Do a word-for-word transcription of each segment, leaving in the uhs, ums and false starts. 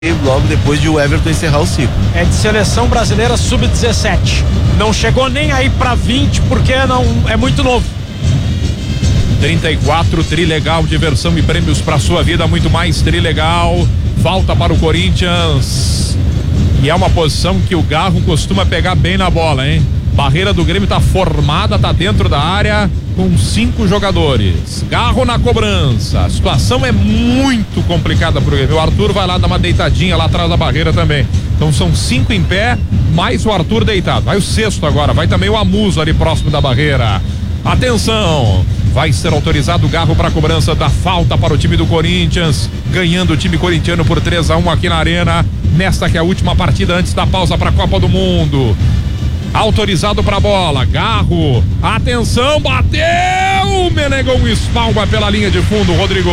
logo depois de o Everton encerrar o ciclo. É de seleção brasileira sub dezessete. Não chegou nem aí pra vinte porque não é muito novo. trinta e quatro, Trilegal, diversão e prêmios pra sua vida, muito mais Trilegal. Falta para o Corinthians. E é uma posição que o Garro costuma pegar bem na bola, hein? Barreira do Grêmio tá formada, tá dentro da área com cinco jogadores. Garro na cobrança. A situação é muito complicada pro Grêmio. O Arthur vai lá dar uma deitadinha lá atrás da barreira também. Então são cinco em pé, mais o Arthur deitado. Vai o sexto agora, vai também o Amuso ali próximo da barreira. Atenção! Vai ser autorizado o Garro para a cobrança da falta para o time do Corinthians, ganhando o time corintiano por três a um aqui na Arena, nesta que é a última partida antes da pausa para a Copa do Mundo. Autorizado para a bola, Garro, atenção, bateu, Menegão espalma pela linha de fundo, Rodrigo.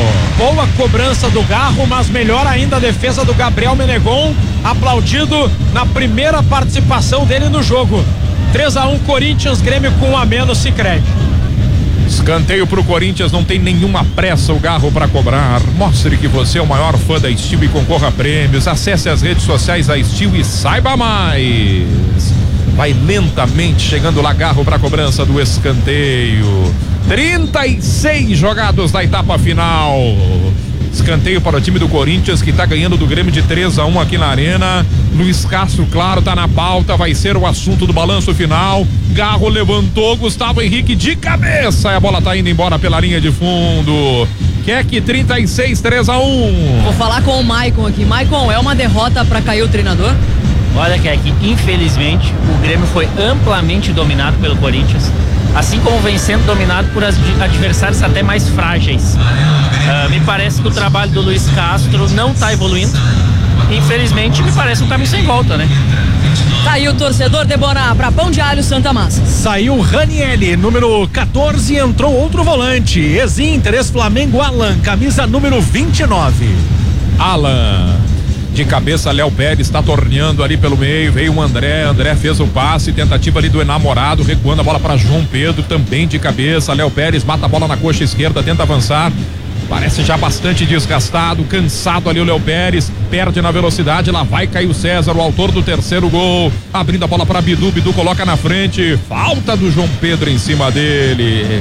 Boa cobrança do Garro, mas melhor ainda a defesa do Gabriel Menegon, aplaudido na primeira participação dele no jogo. três a um Corinthians, Grêmio com um a menos, Sicredi. Escanteio pro Corinthians, não tem nenhuma pressa o Garro para cobrar. Mostre que você é o maior fã da Steel e concorra a prêmios. Acesse as redes sociais da Steel e saiba mais. Vai lentamente chegando lá Garro para cobrança do escanteio. trinta e seis jogados da etapa final. Escanteio para o time do Corinthians, que tá ganhando do Grêmio de três a um aqui na Arena. Luiz Castro, claro, tá na pauta, vai ser o assunto do balanço final. Garro levantou, Gustavo Henrique de cabeça, e a bola tá indo embora pela linha de fundo. Keck, trinta e seis, três a um. Vou falar com o Maicon aqui. Maicon, é uma derrota pra cair o treinador? Olha, Keck, infelizmente o Grêmio foi amplamente dominado pelo Corinthians, assim como vem sendo dominado por adversários até mais frágeis. Uh, me parece que o trabalho do Luiz Castro não está evoluindo. Infelizmente, me parece um caminho sem volta, né? Tá aí o torcedor, Débora, pra Pão de Alho Santa Massa. Saiu Ranieri, número quatorze, entrou outro volante. Ex-Inter, ex-Flamengo, Alan, camisa número vinte e nove. Alan. De cabeça, Léo Pérez está torneando ali pelo meio, veio o André, André fez o passe, tentativa ali do enamorado, recuando a bola para João Pedro, também de cabeça, Léo Pérez mata a bola na coxa esquerda, tenta avançar, parece já bastante desgastado, cansado ali o Léo Pérez, perde na velocidade, lá vai cair o César, o autor do terceiro gol, abrindo a bola para Bidu, Bidu coloca na frente, falta do João Pedro em cima dele.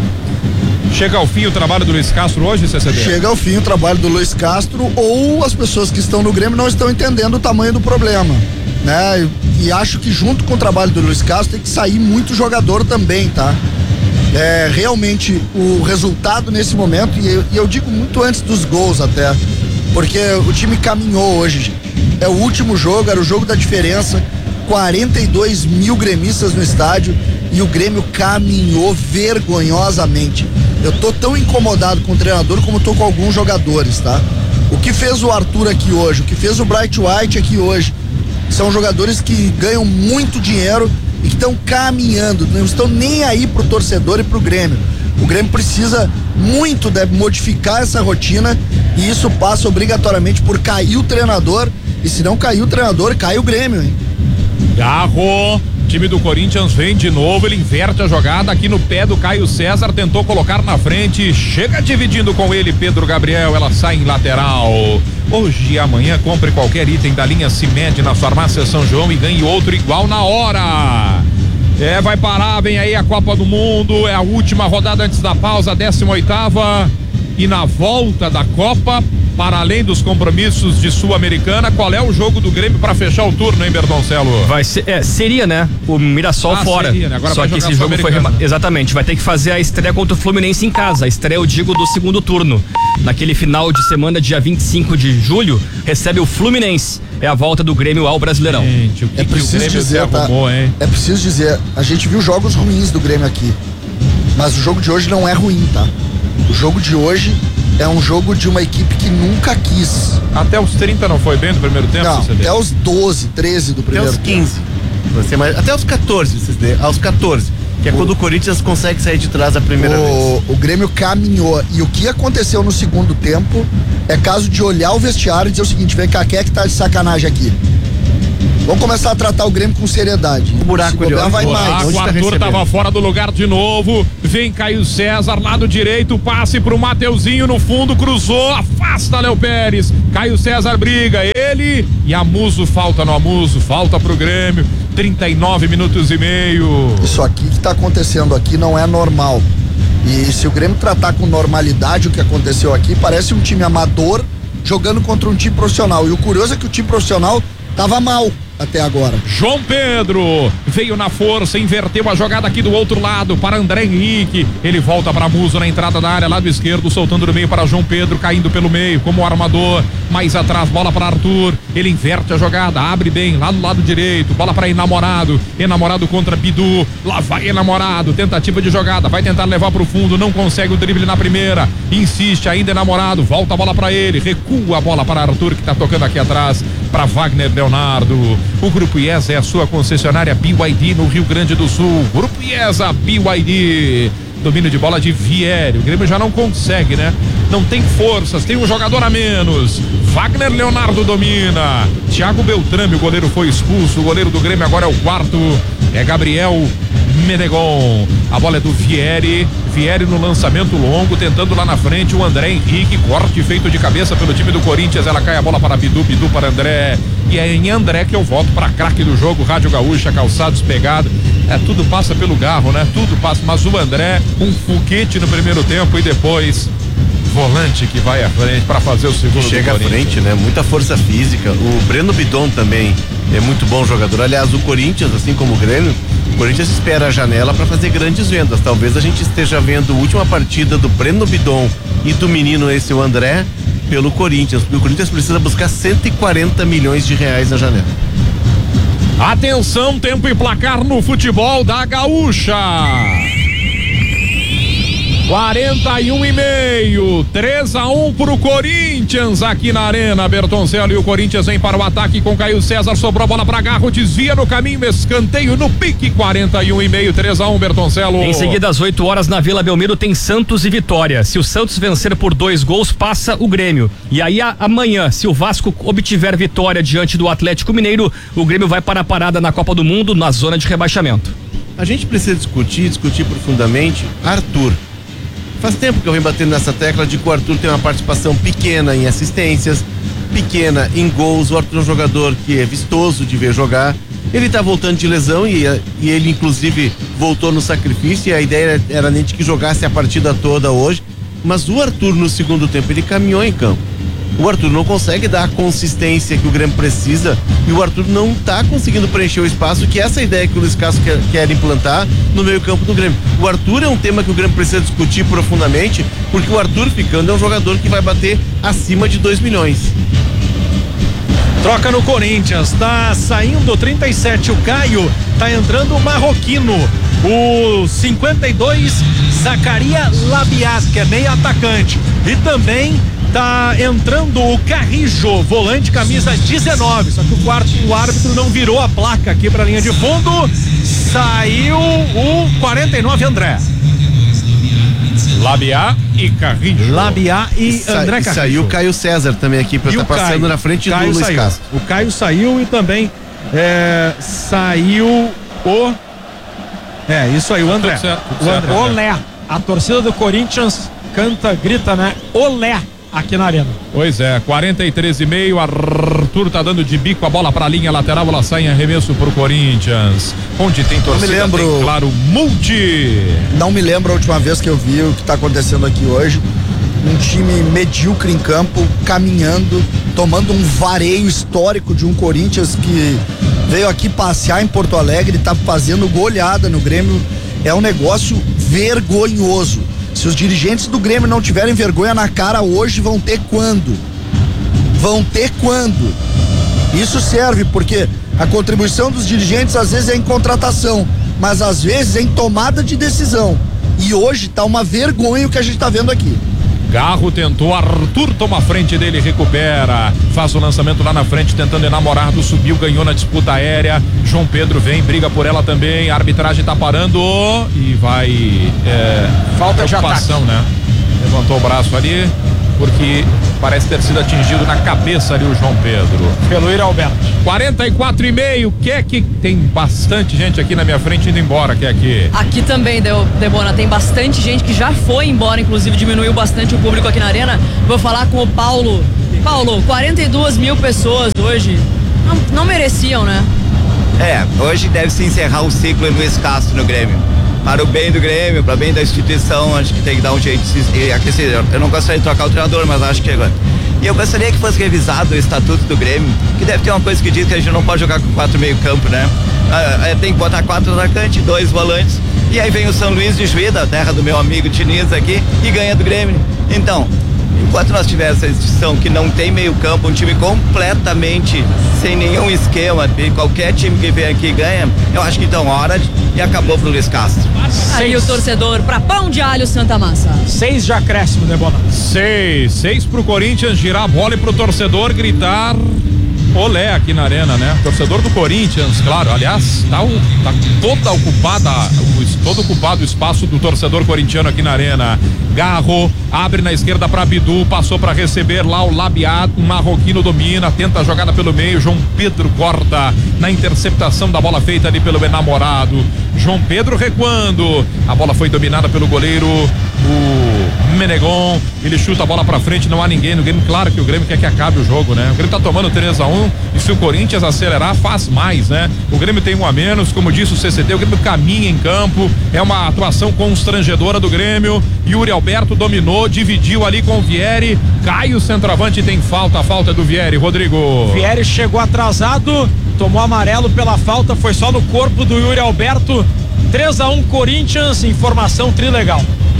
Chega ao fim o trabalho do Luiz Castro hoje, C C D? Chega ao fim o trabalho do Luiz Castro, ou as pessoas que estão no Grêmio não estão entendendo o tamanho do problema, né? E, e acho que junto com o trabalho do Luiz Castro tem que sair muito jogador também, tá? É, realmente o resultado nesse momento, e eu, e eu digo muito antes dos gols até, porque o time caminhou hoje, gente. É o último jogo, era o jogo da diferença, quarenta e dois mil gremistas no estádio e o Grêmio caminhou vergonhosamente. Eu tô tão incomodado com o treinador como tô com alguns jogadores, tá? O que fez o Arthur aqui hoje, o que fez o Bright White aqui hoje, são jogadores que ganham muito dinheiro e que estão caminhando, não estão nem aí pro torcedor e pro Grêmio. O Grêmio precisa muito de modificar essa rotina e isso passa obrigatoriamente por cair o treinador, e se não cair o treinador, cai o Grêmio, hein? Garro, time do Corinthians vem de novo, ele inverte a jogada aqui no pé do Caio César, tentou colocar na frente, chega dividindo com ele Pedro Gabriel, ela sai em lateral. Hoje e amanhã compre qualquer item da linha Cimed na farmácia São João e ganhe outro igual na hora. É, vai parar, vem aí a Copa do Mundo, é a última rodada antes da pausa, décima oitava, e na volta da Copa, para além dos compromissos de Sul-Americana, qual é o jogo do Grêmio para fechar o turno, hein, Bertoncelo? Vai ser, é, seria, né? O Mirassol ah, fora. Seria, né? Agora só que esse jogo foi rema... exatamente, vai ter que fazer a estreia contra o Fluminense em casa, a estreia, eu digo, do segundo turno. Naquele final de semana, dia vinte e cinco de julho, recebe o Fluminense. É a volta do Grêmio ao Brasileirão. Gente, o que, é que o Grêmio dizer, se arrumou, tá? hein? É preciso dizer, a gente viu jogos ruins do Grêmio aqui, mas o jogo de hoje não é ruim, tá? O jogo de hoje é um jogo de uma equipe que nunca quis. Até os trinta não foi bem no primeiro tempo? Não, até os doze, treze do primeiro tempo. Até os quinze. Você, mas até os quatorze, C C D, aos quatorze. Que é o, quando o Corinthians consegue sair de trás a primeira o, vez. O Grêmio caminhou. E o que aconteceu no segundo tempo é caso de olhar o vestiário e dizer o seguinte: vem cá, quem é que tá de sacanagem aqui? Vamos começar a tratar o Grêmio com seriedade. O buraco ali, vai mais. O Arthur tava fora do lugar de novo. Vem Caio César, lado direito, passe pro Mateuzinho no fundo, cruzou, afasta Léo Pérez. Caio César briga, ele e Amuso, falta no Amuso, falta pro Grêmio. trinta e nove minutos e meio. Isso aqui que tá acontecendo aqui não é normal. E se o Grêmio tratar com normalidade o que aconteceu aqui, parece um time amador jogando contra um time profissional. E o curioso é que o time profissional tava mal até agora. João Pedro veio na força, inverteu a jogada aqui do outro lado para André Henrique. Ele volta para Muso na entrada da área, lado esquerdo, soltando no meio para João Pedro, caindo pelo meio como armador. Mais atrás, bola para Arthur. Ele inverte a jogada, abre bem lá do lado direito. Bola para Enamorado. Enamorado contra Bidu. Lá vai Enamorado. Tentativa de jogada, vai tentar levar para o fundo. Não consegue o drible na primeira. Insiste ainda Enamorado. Volta a bola para ele. Recua a bola para Arthur, que está tocando aqui atrás para Wagner Leonardo. O Grupo IESA é a sua concessionária B Y D no Rio Grande do Sul. Grupo IESA, B Y D. Domínio de bola de Vieri. O Grêmio já não consegue, né? Não tem forças, tem um jogador a menos. Wagner Leonardo domina. Thiago Beltrame, o goleiro, foi expulso. O goleiro do Grêmio agora é o quarto. É Gabriel Menegon. A bola é do Vieri. Vieri no lançamento longo, tentando lá na frente o André Henrique. Corte feito de cabeça pelo time do Corinthians. Ela cai a bola para Bidu, Bidu para André. E é em André que eu volto para craque do jogo. Rádio Gaúcha, calçados pegado. É, tudo passa pelo Garro, né? Tudo passa. Mas o André, um foguete no primeiro tempo e depois volante que vai à frente para fazer o segundo. Chega à frente, né? Muita força física. O Breno Bidon também é muito bom jogador. Aliás, o Corinthians, assim como o Grêmio, o Corinthians espera a janela para fazer grandes vendas. Talvez a gente esteja vendo a última partida do Breno Bidon e do menino esse, o André, pelo Corinthians. Porque o Corinthians precisa buscar cento e quarenta milhões de reais na janela. Atenção, tempo e placar no futebol da Gaúcha. quarenta e um e meio, três a um pro Corinthians aqui na Arena Bertoncello, e o Corinthians vem para o ataque com Caio César, sobrou a bola para Garro, desvia no caminho, escanteio no pique, quarenta e um e meio, três a um Bertoncello. Em seguida, às oito horas na Vila Belmiro tem Santos e Vitória. Se o Santos vencer por dois gols, passa o Grêmio. E aí a, amanhã, se o Vasco obtiver vitória diante do Atlético Mineiro, o Grêmio vai para a parada na Copa do Mundo, na zona de rebaixamento. A gente precisa discutir, discutir profundamente Arthur. Faz tempo que eu venho batendo nessa tecla de que o Arthur tem uma participação pequena em assistências, pequena em gols. O Arthur é um jogador que é vistoso de ver jogar. Ele tá voltando de lesão e, e ele inclusive voltou no sacrifício, e a ideia era nem de que jogasse a partida toda hoje. Mas o Arthur no segundo tempo ele caminhou em campo. O Arthur não consegue dar a consistência que o Grêmio precisa, e o Arthur não está conseguindo preencher o espaço, que é essa ideia que o Luiz Castro quer, quer implantar no meio campo do Grêmio. O Arthur é um tema que o Grêmio precisa discutir profundamente, porque o Arthur ficando é um jogador que vai bater acima de dois milhões. Troca no Corinthians, tá saindo trinta e sete o Caio, tá entrando o Marroquino, o cinquenta e dois Zacaria Labiat, que é meio atacante, e também tá entrando o Carrijo, volante, camisa dezenove, só que o quarto, o árbitro não virou a placa aqui pra linha de fundo, saiu o quarenta e nove André. Labiá e Carrijo. Labiá e, e André Carrijo. Saiu o Caio César também aqui, pra estar tá passando Caio, na frente do Luiz saiu. Castro. O Caio saiu e também é, saiu o é, isso aí, o André. Tudo certo, tudo o certo, André. Olé. A torcida do Corinthians canta, grita, né? Olé! Aqui na Arena. Pois é, quarenta e três e meio, Arthur tá dando de bico a bola pra linha lateral, ela sai em arremesso pro Corinthians, onde tem torcida, não me lembro, tem, claro, multi. Não me lembro a última vez que eu vi o que tá acontecendo aqui hoje, um time medíocre em campo, caminhando, tomando um vareio histórico de um Corinthians que veio aqui passear em Porto Alegre e tá fazendo goleada no Grêmio. É um negócio vergonhoso. Se os dirigentes do Grêmio não tiverem vergonha na cara hoje, vão ter quando? Vão ter quando? Isso serve porque a contribuição dos dirigentes às vezes é em contratação, mas às vezes é em tomada de decisão. E hoje tá uma vergonha o que a gente tá vendo aqui. Garro tentou, Arthur toma a frente dele, recupera, faz o lançamento lá na frente, tentando Enamorado, subiu, ganhou na disputa aérea. João Pedro vem, briga por ela também, a arbitragem tá parando e vai é, falta de ataque, né? Levantou o braço ali, porque parece ter sido atingido na cabeça ali o João Pedro. Pelo Yuri Alberto. quarenta e quatro e meio, que é que tem bastante gente aqui na minha frente indo embora, que é aqui. Aqui também, Debona, tem bastante gente que já foi embora, inclusive diminuiu bastante o público aqui na arena. Vou falar com o Paulo. Paulo, quarenta e duas mil pessoas hoje, não, não mereciam, né? É, hoje deve se encerrar o ciclo Luiz Castro no Grêmio. Para o bem do Grêmio, para o bem da instituição, acho que tem que dar um jeito de se aquecer. Eu não gostaria de trocar o treinador, mas acho que agora. E eu gostaria que fosse revisado o estatuto do Grêmio, que deve ter uma coisa que diz que a gente não pode jogar com quatro meio campo, né? Ah, tem que botar quatro atacantes, dois volantes, e aí vem o São Luís de Juí, da terra do meu amigo Diniz aqui, e ganha do Grêmio. Então, enquanto nós tivermos essa instituição que não tem meio campo, um time completamente sem nenhum esquema, qualquer time que vem aqui ganha, eu acho que então hora de, e acabou pro Luiz Castro. Aí o torcedor pra Pão de Alho Santa Massa. Seis de acréscimo, Debona. Seis, seis pro Corinthians girar a bola e pro torcedor gritar olé aqui na arena, né? Torcedor do Corinthians, claro, aliás, tá, o, tá toda ocupada, o, todo ocupado o espaço do torcedor corintiano aqui na arena. Garro, abre na esquerda para Bidu, passou para receber lá o Labiado, o marroquino domina, tenta a jogada pelo meio, João Pedro corta na interceptação da bola feita ali pelo enamorado. João Pedro recuando, a bola foi dominada pelo goleiro, o Menegon, ele chuta a bola pra frente, não há ninguém no Grêmio. Claro que o Grêmio quer que acabe o jogo, né? O Grêmio tá tomando três a um e se o Corinthians acelerar, faz mais, né? O Grêmio tem um a menos, como disse o C C T, o Grêmio caminha em campo, é uma atuação constrangedora do Grêmio. Yuri Alberto dominou, dividiu ali com o Vieri, cai o centroavante e tem falta, a falta do Vieri, Rodrigo. Vieri chegou atrasado, tomou amarelo pela falta, foi só no corpo do Yuri Alberto. três a um Corinthians, informação trilegal.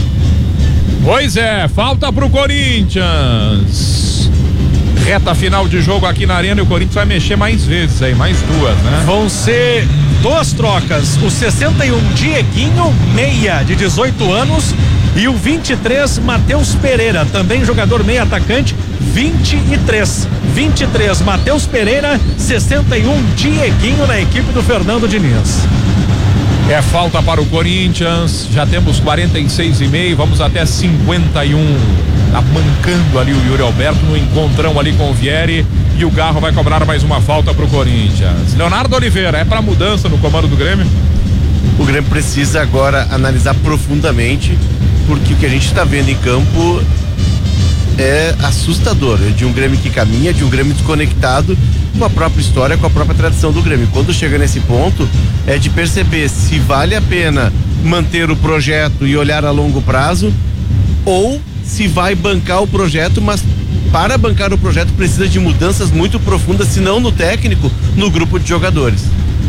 Pois é, falta pro Corinthians. Reta final de jogo aqui na arena e o Corinthians vai mexer mais vezes aí, mais duas, né? Vão ser duas trocas, o sessenta e um Dieguinho, meia de dezoito anos, e o vinte e três Matheus Pereira, também jogador meia atacante, vinte e três. vinte e três Matheus Pereira, sessenta e um Dieguinho na equipe do Fernando Diniz. É falta para o Corinthians, já temos quarenta e seis e meio, vamos até cinquenta e um. Tá mancando ali o Yuri Alberto no encontrão ali com o Vieri e o Garro vai cobrar mais uma falta para o Corinthians. Leonardo Oliveira, é para mudança no comando do Grêmio? O Grêmio precisa agora analisar profundamente, porque o que a gente está vendo em campo é assustador, é de um Grêmio que caminha, de um Grêmio desconectado com a própria história, com a própria tradição do Grêmio. Quando chega nesse ponto, é de perceber se vale a pena manter o projeto e olhar a longo prazo, ou se vai bancar o projeto, mas para bancar o projeto precisa de mudanças muito profundas, se não no técnico, no grupo de jogadores.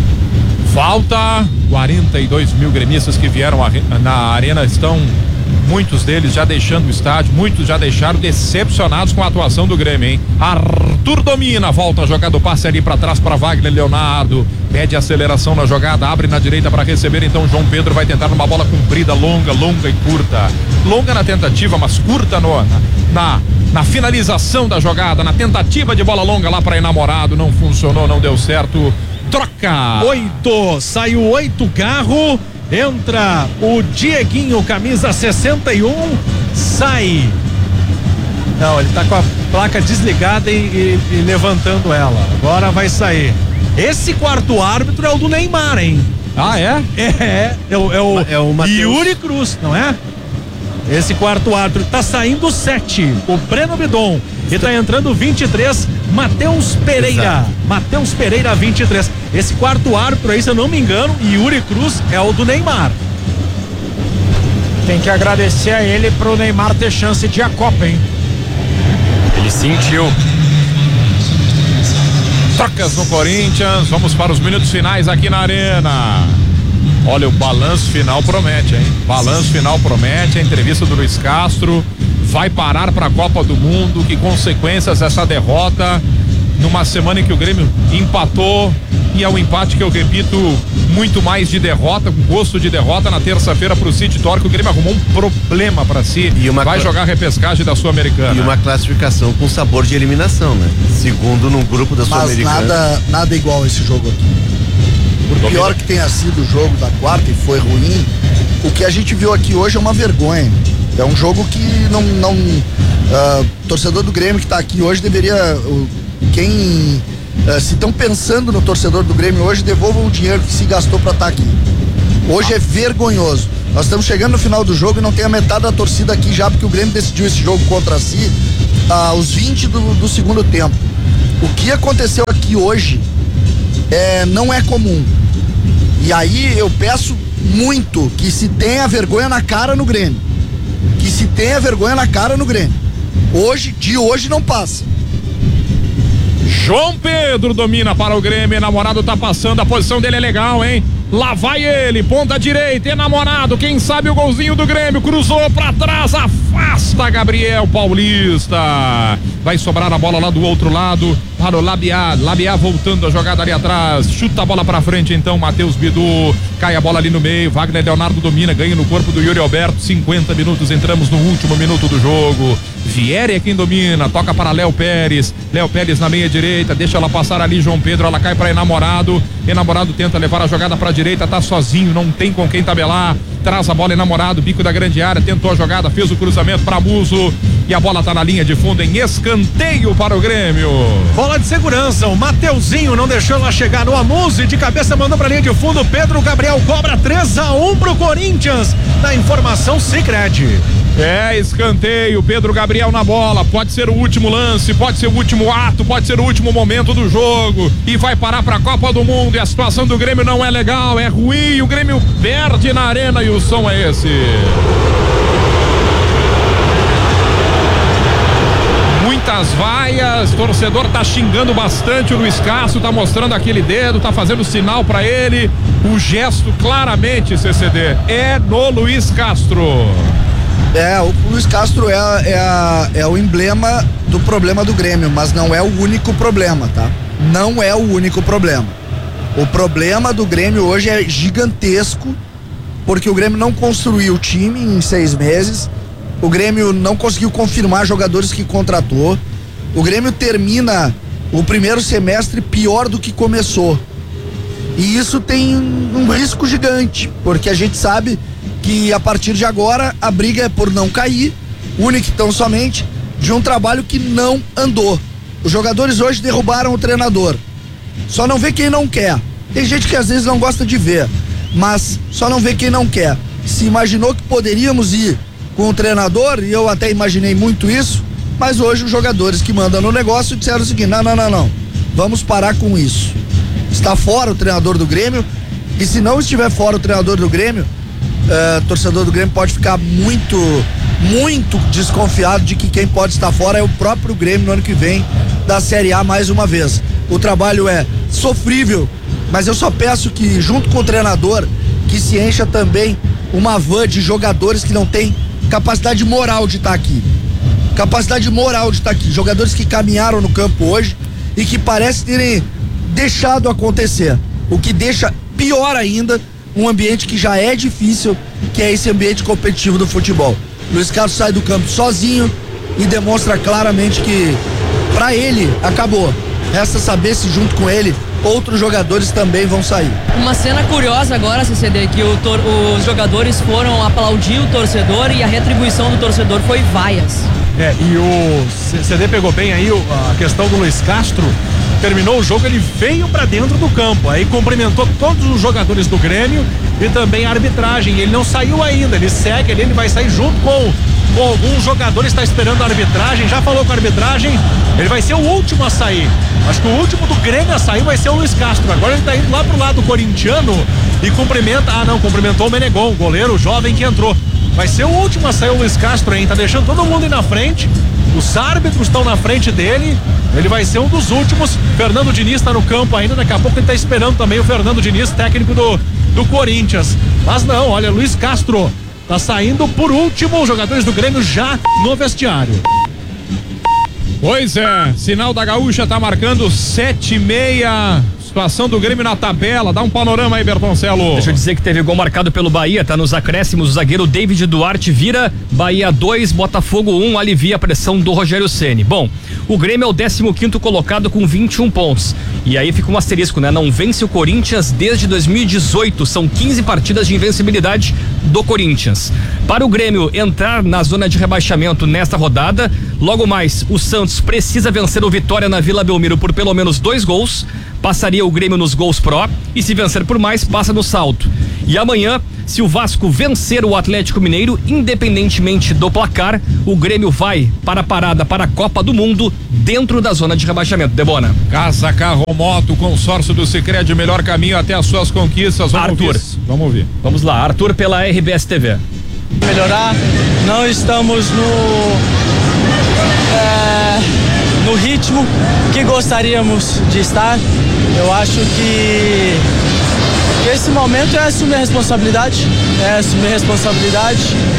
Falta quarenta e dois mil gremistas que vieram na arena, estão muitos deles já deixando o estádio, muitos já deixaram decepcionados com a atuação do Grêmio, hein? Arthur domina, volta a jogada, o passe ali para trás para Wagner Leonardo, pede aceleração na jogada, abre na direita para receber, então João Pedro vai tentar numa bola comprida, longa, longa e curta, longa na tentativa, mas curta no, na, na, na finalização da jogada, na tentativa de bola longa lá para enamorado, não funcionou, não deu certo, troca. Oito, saiu oito, Garro. Entra o Dieguinho, camisa sessenta e um, sai. Não, ele tá com a placa desligada e, e, e levantando ela. Agora vai sair. Esse quarto árbitro é o do Neymar, hein? Ah, é? É, é o, é o, é o Mateus. Yuri Cruz, não é? Esse quarto árbitro tá saindo sete, o Breno Bidon. E tá entrando vinte e três, Matheus Pereira. Matheus Pereira, vinte e três. Esse quarto árbitro aí, se eu não me engano, Yuri Cruz é o do Neymar. Tem que agradecer a ele pro Neymar ter chance de a Copa, hein? Ele sentiu. Trocas no Corinthians, vamos para os minutos finais aqui na arena. Olha, o balanço final promete, hein? Balanço final promete, a entrevista do Luiz Castro. Vai parar para a Copa do Mundo, que consequências essa derrota numa semana em que o Grêmio empatou, e é um empate que eu repito, muito mais de derrota, com gosto de derrota na terça-feira para o City Torque. O Grêmio arrumou um problema para si, e uma vai cl... jogar a repescagem da Sul-Americana. E uma classificação com sabor de eliminação, né? Segundo num grupo da Sul-Americana. Mas nada, nada igual a esse jogo aqui. Por pior que tenha sido o jogo da quarta e foi ruim, o que a gente viu aqui hoje é uma vergonha. É um jogo que não, não, Uh, torcedor do Grêmio que tá aqui hoje deveria, uh, quem uh, se estão pensando no torcedor do Grêmio hoje, devolvam o dinheiro que se gastou para estar tá aqui. Hoje é vergonhoso. Nós estamos chegando no final do jogo e não tem a metade da torcida aqui já, porque o Grêmio decidiu esse jogo contra si aos vinte do, do segundo tempo. O que aconteceu aqui hoje é, não é comum. E aí eu peço muito que se tenha vergonha na cara no Grêmio. Que se tenha vergonha na cara no Grêmio. Hoje, de hoje não passa. João Pedro domina para o Grêmio, enamorado tá passando, a posição dele é legal, hein? Lá vai ele, ponta direita, enamorado, quem sabe o golzinho do Grêmio, cruzou pra trás, afasta Gabriel Paulista. Vai sobrar a bola lá do outro lado para o Labiá, Labiá voltando a jogada ali atrás, chuta a bola pra frente então, Matheus Bidu, cai a bola ali no meio, Wagner Leonardo domina, ganha no corpo do Yuri Alberto, cinquenta minutos, entramos no último minuto do jogo. Vieri é quem domina, toca para Léo Pérez, Léo Pérez na meia direita, deixa ela passar ali, João Pedro, ela cai para enamorado, enamorado tenta levar a jogada para direita, tá sozinho, não tem com quem tabelar, traz a bola enamorado, bico da grande área, tentou a jogada, fez o cruzamento para Muso e a bola tá na linha de fundo em escanteio para o Grêmio. Bola de segurança, o Mateuzinho não deixou ela chegar no Amuso e de cabeça mandou pra linha de fundo, Pedro Gabriel cobra três a um pro Corinthians, na informação Sicredi. É, escanteio, Pedro Gabriel na bola, pode ser o último lance, pode ser o último ato, pode ser o último momento do jogo e vai parar pra Copa do Mundo e a situação do Grêmio não é legal, é ruim, o Grêmio perde na arena e o som é esse. Muitas vaias, torcedor tá xingando bastante o Luiz Castro, tá mostrando aquele dedo, tá fazendo sinal pra ele, o gesto claramente, C C D, é no Luiz Castro. É, o Luiz Castro é, é, a, é o emblema do problema do Grêmio, mas não é o único problema, tá? Não é o único problema. O problema do Grêmio hoje é gigantesco, porque o Grêmio não construiu o time em seis meses, o Grêmio não conseguiu confirmar jogadores que contratou, o Grêmio termina o primeiro semestre pior do que começou. E isso tem um risco gigante, porque a gente sabe que a partir de agora a briga é por não cair, única e tão somente de um trabalho que não andou. Os jogadores hoje derrubaram o treinador. Só não vê quem não quer. Tem gente que às vezes não gosta de ver, mas só não vê quem não quer. Se imaginou que poderíamos ir com o treinador, e eu até imaginei muito isso, mas hoje os jogadores que mandam no negócio disseram o seguinte: não, não, não, não, vamos parar com isso. Está fora o treinador do Grêmio, e se não estiver fora o treinador do Grêmio, Uh, torcedor do Grêmio pode ficar muito, muito desconfiado de que quem pode estar fora é o próprio Grêmio no ano que vem da Série A mais uma vez. O trabalho é sofrível, mas eu só peço que junto com o treinador que se encha também uma van de jogadores que não tem capacidade moral de estar aqui. Capacidade moral de estar aqui. Jogadores que caminharam no campo hoje e que parecem terem deixado acontecer. O que deixa pior ainda um ambiente que já é difícil, que é esse ambiente competitivo do futebol. Luiz Carlos sai do campo sozinho e demonstra claramente que pra ele acabou. Resta saber se junto com ele outros jogadores também vão sair. Uma cena curiosa agora, C C D, que o tor- os jogadores foram aplaudir o torcedor e a retribuição do torcedor foi vaias. É, e o C C D pegou bem aí a questão do Luiz Castro. Terminou o jogo, ele veio pra dentro do campo, aí cumprimentou todos os jogadores do Grêmio e também a arbitragem. Ele não saiu ainda, ele segue ali, ele vai sair junto com, com alguns jogadores, está esperando a arbitragem, já falou com a arbitragem, ele vai ser o último a sair. Acho que o último do Grêmio a sair vai ser o Luiz Castro. Agora ele tá indo lá pro lado corintiano e cumprimenta, ah não, cumprimentou o Menegon, o goleiro jovem que entrou. Vai ser o último a sair o Luiz Castro, hein? Tá deixando todo mundo ir na frente. Os árbitros estão na frente dele. Ele vai ser um dos últimos. Fernando Diniz está no campo ainda. Daqui a pouco ele tá esperando também o Fernando Diniz, técnico do, do Corinthians. Mas não, olha, Luiz Castro tá saindo por último. Os jogadores do Grêmio já no vestiário. Pois é, sinal da Gaúcha tá marcando sete e meia. Situação do Grêmio na tabela, dá um panorama aí, Bertoncelo. Deixa eu dizer que teve gol marcado pelo Bahia, tá nos acréscimos, o zagueiro David Duarte vira, Bahia dois, Botafogo um, alivia a pressão do Rogério Ceni. Bom, O Grêmio é o décimo quinto colocado com vinte e um pontos. E aí fica um asterisco, né? Não vence o Corinthians desde dois mil e dezoito. São quinze partidas de invencibilidade do Corinthians. Para o Grêmio entrar na zona de rebaixamento nesta rodada, logo mais o Santos precisa vencer o Vitória na Vila Belmiro por pelo menos dois gols. Passaria o Grêmio nos gols pró e se vencer por mais, passa no salto. E amanhã, se o Vasco vencer o Atlético Mineiro, independentemente do placar, o Grêmio vai para a parada para a Copa do Mundo dentro da zona de rebaixamento. Debona. Casa, carro, moto, consórcio do Sicredi, o melhor caminho até as suas conquistas. Vamos Arthur. ouvir. Vamos ouvir. Vamos lá, Arthur pela R B S T V. Melhorar, não estamos no é, no ritmo que gostaríamos de estar. Eu acho que esse momento é assumir a responsabilidade, é assumir a responsabilidade.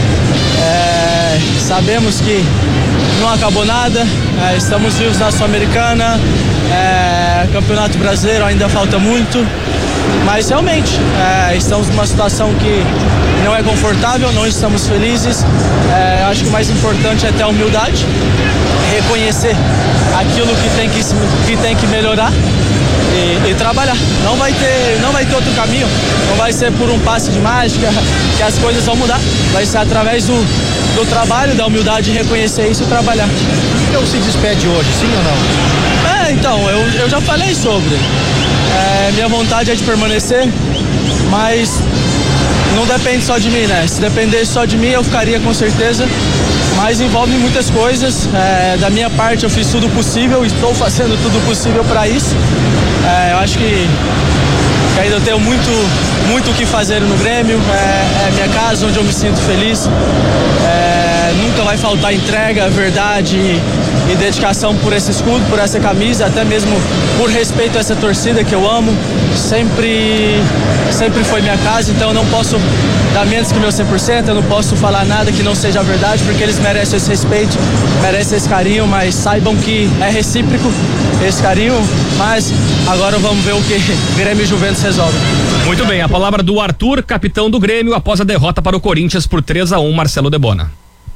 É, sabemos que não acabou nada, é, estamos vivos na Sul-Americana, é, Campeonato Brasileiro ainda falta muito, mas realmente é, estamos numa situação que não é confortável, não estamos felizes. É, acho que o mais importante é ter a humildade, reconhecer aquilo que tem que, que, tem que melhorar. E, e trabalhar. Não vai ter, não vai ter outro caminho. Não vai ser por um passe de mágica que as coisas vão mudar. Vai ser através do, do trabalho, da humildade, reconhecer isso e trabalhar. Então se despede hoje, sim ou não? É, então, eu, eu já falei sobre. É, minha vontade é de permanecer, mas não depende só de mim, né? Se dependesse só de mim, eu ficaria com certeza. Mas envolve muitas coisas. É, da minha parte, eu fiz tudo possível, estou fazendo tudo possível para isso. É, eu acho que, que ainda tenho muito, muito o que fazer no Grêmio. É, é minha casa, onde eu me sinto feliz. É, nunca vai faltar entrega, verdade e, e dedicação por esse escudo, por essa camisa, até mesmo por respeito a essa torcida que eu amo. Sempre, sempre foi minha casa, então eu não posso dar menos que meu cem por cento, eu não posso falar nada que não seja a verdade, porque eles merecem esse respeito, merecem esse carinho, mas saibam que é recíproco esse carinho, mas agora vamos ver o que Grêmio e Juventus resolvem. Muito bem, a palavra do Arthur, capitão do Grêmio, após a derrota para o Corinthians por três a um, Marcelo Debona.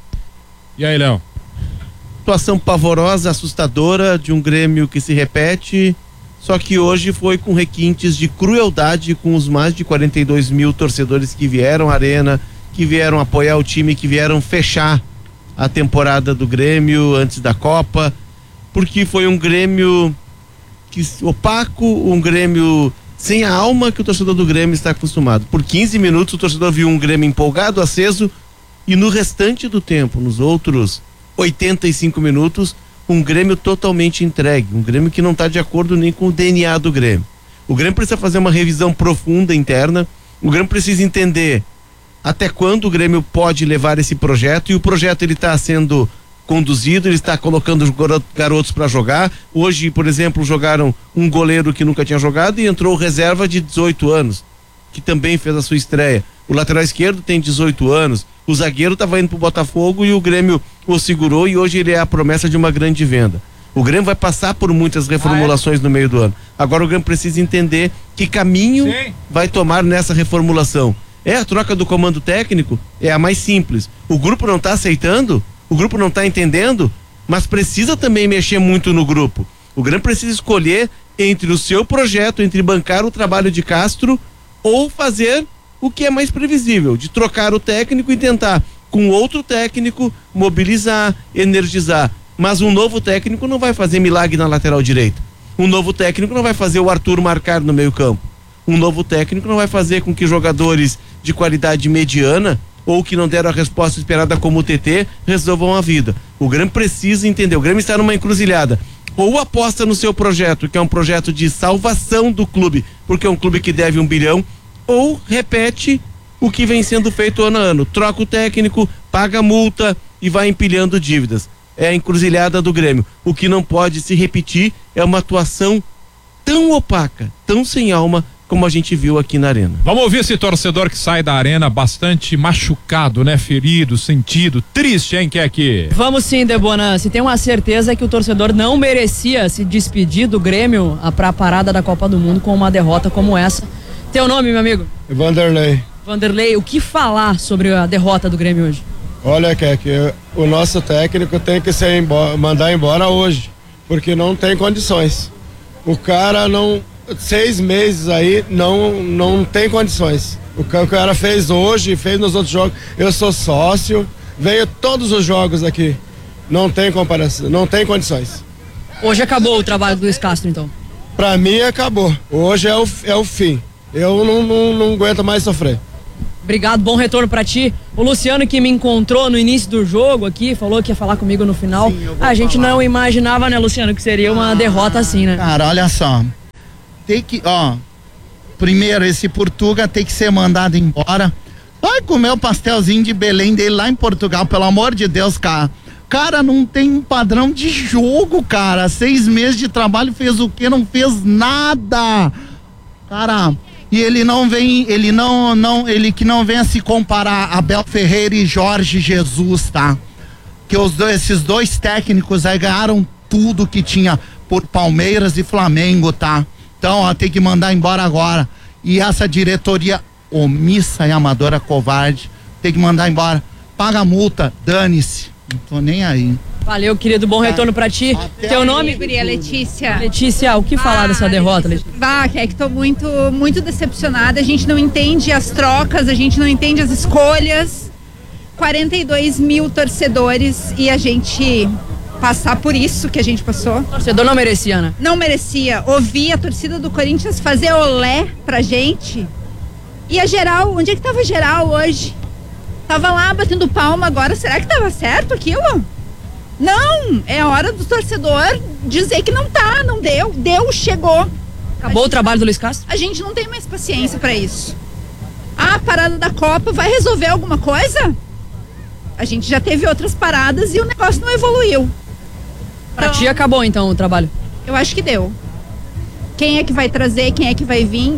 E aí, Léo? Situação pavorosa, assustadora de um Grêmio que se repete, só que hoje foi com requintes de crueldade com os mais de quarenta e dois mil torcedores que vieram à arena, que vieram apoiar o time, que vieram fechar a temporada do Grêmio antes da Copa, porque foi um Grêmio que, opaco, um Grêmio sem a alma que o torcedor do Grêmio está acostumado. Por quinze minutos o torcedor viu um Grêmio empolgado, aceso, e no restante do tempo, nos outros oitenta e cinco minutos, um Grêmio totalmente entregue, um Grêmio que não está de acordo nem com o D N A do Grêmio. O Grêmio precisa fazer uma revisão profunda interna, o Grêmio precisa entender até quando o Grêmio pode levar esse projeto, e o projeto ele está sendo conduzido, ele está colocando os garotos para jogar. Hoje, por exemplo, jogaram um goleiro que nunca tinha jogado e entrou reserva de dezoito anos, que também fez a sua estreia. O lateral esquerdo tem dezoito anos, o zagueiro estava indo pro Botafogo e o Grêmio o segurou, e hoje ele é a promessa de uma grande venda. O Grêmio vai passar por muitas reformulações ah, é? no meio do ano. Agora o Grêmio precisa entender que caminho Sim. vai tomar nessa reformulação. É, a troca do comando técnico é a mais simples. O grupo não está aceitando, o grupo não está entendendo, mas precisa também mexer muito no grupo. O Grêmio precisa escolher entre o seu projeto, entre bancar o trabalho de Castro ou fazer o que é mais previsível, de trocar o técnico e tentar, com outro técnico, mobilizar, energizar. Mas um novo técnico não vai fazer milagre na lateral direita. Um novo técnico não vai fazer o Arthur marcar no meio campo. Um novo técnico não vai fazer com que jogadores de qualidade mediana, ou que não deram a resposta esperada como o T T, resolvam a vida. O Grêmio precisa entender, o Grêmio está numa encruzilhada. Ou aposta no seu projeto, que é um projeto de salvação do clube, porque é um clube que deve um bilhão, ou repete o que vem sendo feito ano a ano, troca o técnico, paga multa e vai empilhando dívidas. É a encruzilhada do Grêmio. O que não pode se repetir é uma atuação tão opaca, tão sem alma, como a gente viu aqui na arena. Vamos ouvir esse torcedor que sai da arena bastante machucado, né? Ferido, sentido, triste, hein, que é que... Vamos sim, Debona. Se tem uma certeza que o torcedor não merecia se despedir do Grêmio para a parada da Copa do Mundo com uma derrota como essa. Teu nome, meu amigo? Vanderlei. Vanderlei, o que falar sobre a derrota do Grêmio hoje? Olha, Keke, o nosso técnico tem que ser embora, mandar embora hoje. porque não tem condições. O cara não, seis meses aí, não, não tem condições. O que o cara fez hoje, fez nos outros jogos, eu sou sócio, veio todos os jogos aqui, não tem comparação, não tem condições. Hoje acabou o trabalho do Luiz Castro, então? Pra mim acabou, hoje é o, é o fim, eu não, não, não aguento mais sofrer. Obrigado, bom retorno pra ti. O Luciano que me encontrou no início do jogo aqui, falou que ia falar comigo no final. Sim, a gente falar. Não imaginava, né, Luciano, que seria uma ah, derrota assim, né? Cara, olha só, tem que, ó, primeiro esse Portuga tem que ser mandado embora. Vai comer o pastelzinho de Belém dele lá em Portugal, pelo amor de Deus, cara. Cara, não tem um padrão de jogo, cara. Seis meses de trabalho, fez o quê? Não fez nada. Cara... E ele não vem, ele não, não, ele que não venha se comparar a Abel Ferreira e Jorge Jesus, tá? Que os dois, esses dois técnicos aí ganharam tudo que tinha por Palmeiras e Flamengo, tá? Então, ó, tem que mandar embora agora. E essa diretoria omissa e amadora covarde, tem que mandar embora. Paga a multa, dane-se. Não tô nem aí. Valeu, querido, bom retorno pra ti. Até Teu nome? Guria, Letícia. Letícia, o que falar ah, dessa derrota, Letícia? Ah, é que tô muito, muito decepcionada. A gente não entende as trocas, a gente não entende as escolhas. quarenta e dois mil torcedores e a gente passar por isso que a gente passou. O torcedor não merecia, né? Não merecia. Ouvir a torcida do Corinthians fazer olé pra gente. E a geral, onde é que tava a geral hoje? Tava lá batendo palma agora, será que tava certo aquilo? Não, é hora do torcedor dizer que não tá, não deu, deu, chegou. Acabou o trabalho do Luiz Castro? A gente não tem mais paciência pra isso. Ah, a parada da Copa vai resolver alguma coisa? A gente já teve outras paradas e o negócio não evoluiu. Pra então, ti acabou então o trabalho? Eu acho que deu. Quem é que vai trazer, quem é que vai vir?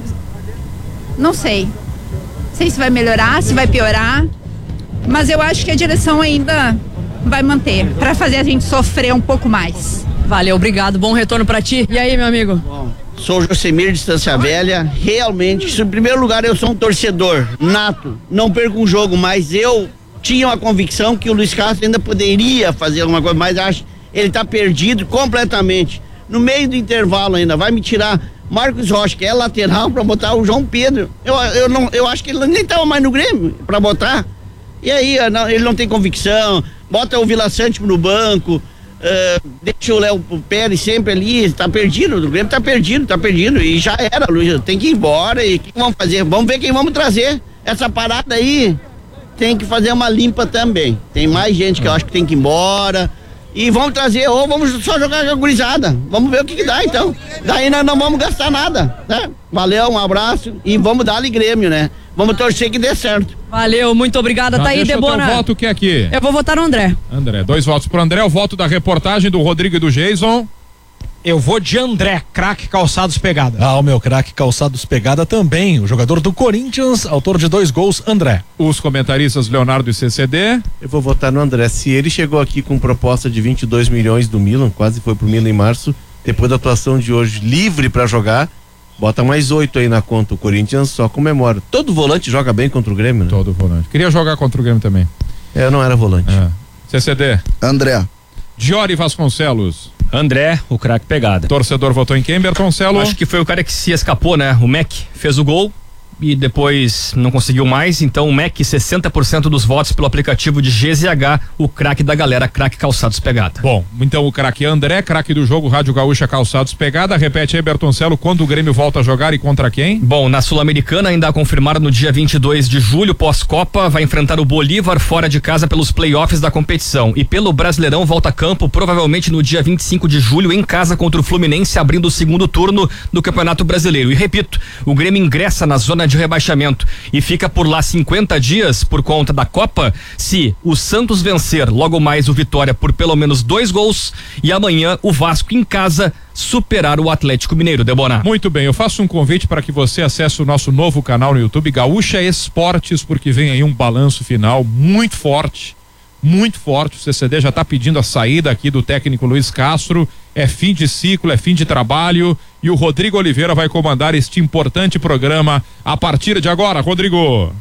Não sei. Não sei se vai melhorar, se vai piorar. Mas eu acho que a direção ainda vai manter, pra fazer a gente sofrer um pouco mais. Valeu, obrigado, bom retorno pra ti. E aí, meu amigo? Bom, sou o Josemir de Estância Velha, realmente, em primeiro lugar eu sou um torcedor nato, não perco um jogo, mas eu tinha uma convicção que o Luiz Castro ainda poderia fazer alguma coisa, mas acho que ele tá perdido completamente. No meio do intervalo ainda, vai me tirar Marcos Rocha, que é lateral, pra botar o João Pedro. Eu, eu, não, eu acho que ele nem tava mais no Grêmio pra botar. E aí, ele não tem convicção, bota o Vila Sante no banco, uh, deixa o Léo Pérez sempre ali, tá perdido, o Grêmio tá perdido, tá perdido, e já era, Luiz, tem que ir embora, e o que vamos fazer? Vamos ver quem vamos trazer. Essa parada aí tem que fazer uma limpa também, tem mais gente que eu acho que tem que ir embora, e vamos trazer, ou vamos só jogar a gurizada, vamos ver o que que dá então, daí nós não vamos gastar nada, né? Valeu, um abraço, e vamos dar ali Grêmio, né? Vamos torcer que dê certo. Valeu, muito obrigada. Tá aí, Debona. Qual voto que é aqui? Eu vou votar no André. André, dois votos pro André. O voto da reportagem do Rodrigo e do Jason. Eu vou de André, craque Calçados Pegada. Ah, o meu craque Calçados Pegada também. O jogador do Corinthians, autor de dois gols, André. Os comentaristas Leonardo e C C D. Eu vou votar no André. Se ele chegou aqui com proposta de vinte e dois milhões do Milan, quase foi pro Milan em março, depois da atuação de hoje livre pra jogar, bota mais oito aí na conta. O Corinthians só comemora. Todo volante joga bem contra o Grêmio, né? Todo volante. Queria jogar contra o Grêmio também. É, eu não era volante. É. C C D. André. Diori Vasconcelos. André, o craque Pegada. Torcedor votou em quem, Bertoncello? Acho que foi o cara que se escapou, né? O Mac fez o gol e depois não conseguiu mais, então o Mac, sessenta por cento dos votos pelo aplicativo de G Z H, o craque da galera, craque Calçados Pegada. Bom, então o craque André, craque do jogo Rádio Gaúcha Calçados Pegada. Repete aí, Bertoncello, quando o Grêmio volta a jogar e contra quem? Bom, na Sul-Americana, ainda a confirmar no dia vinte e dois de julho, pós-Copa, vai enfrentar o Bolívar fora de casa pelos playoffs da competição. E pelo Brasileirão, volta a campo provavelmente no dia vinte e cinco de julho, em casa contra o Fluminense, abrindo o segundo turno do Campeonato Brasileiro. E repito, o Grêmio ingressa na zona de rebaixamento e fica por lá cinquenta dias por conta da Copa se o Santos vencer logo mais o Vitória por pelo menos dois gols e amanhã o Vasco em casa superar o Atlético Mineiro. Debona. Muito bem, eu faço um convite para que você acesse o nosso novo canal no YouTube, Gaúcha Esportes, porque vem aí um balanço final muito forte, muito forte. O C C D já está pedindo a saída aqui do técnico Luiz Castro. É fim de ciclo, é fim de trabalho e o Rodrigo Oliveira vai comandar este importante programa a partir de agora. Rodrigo.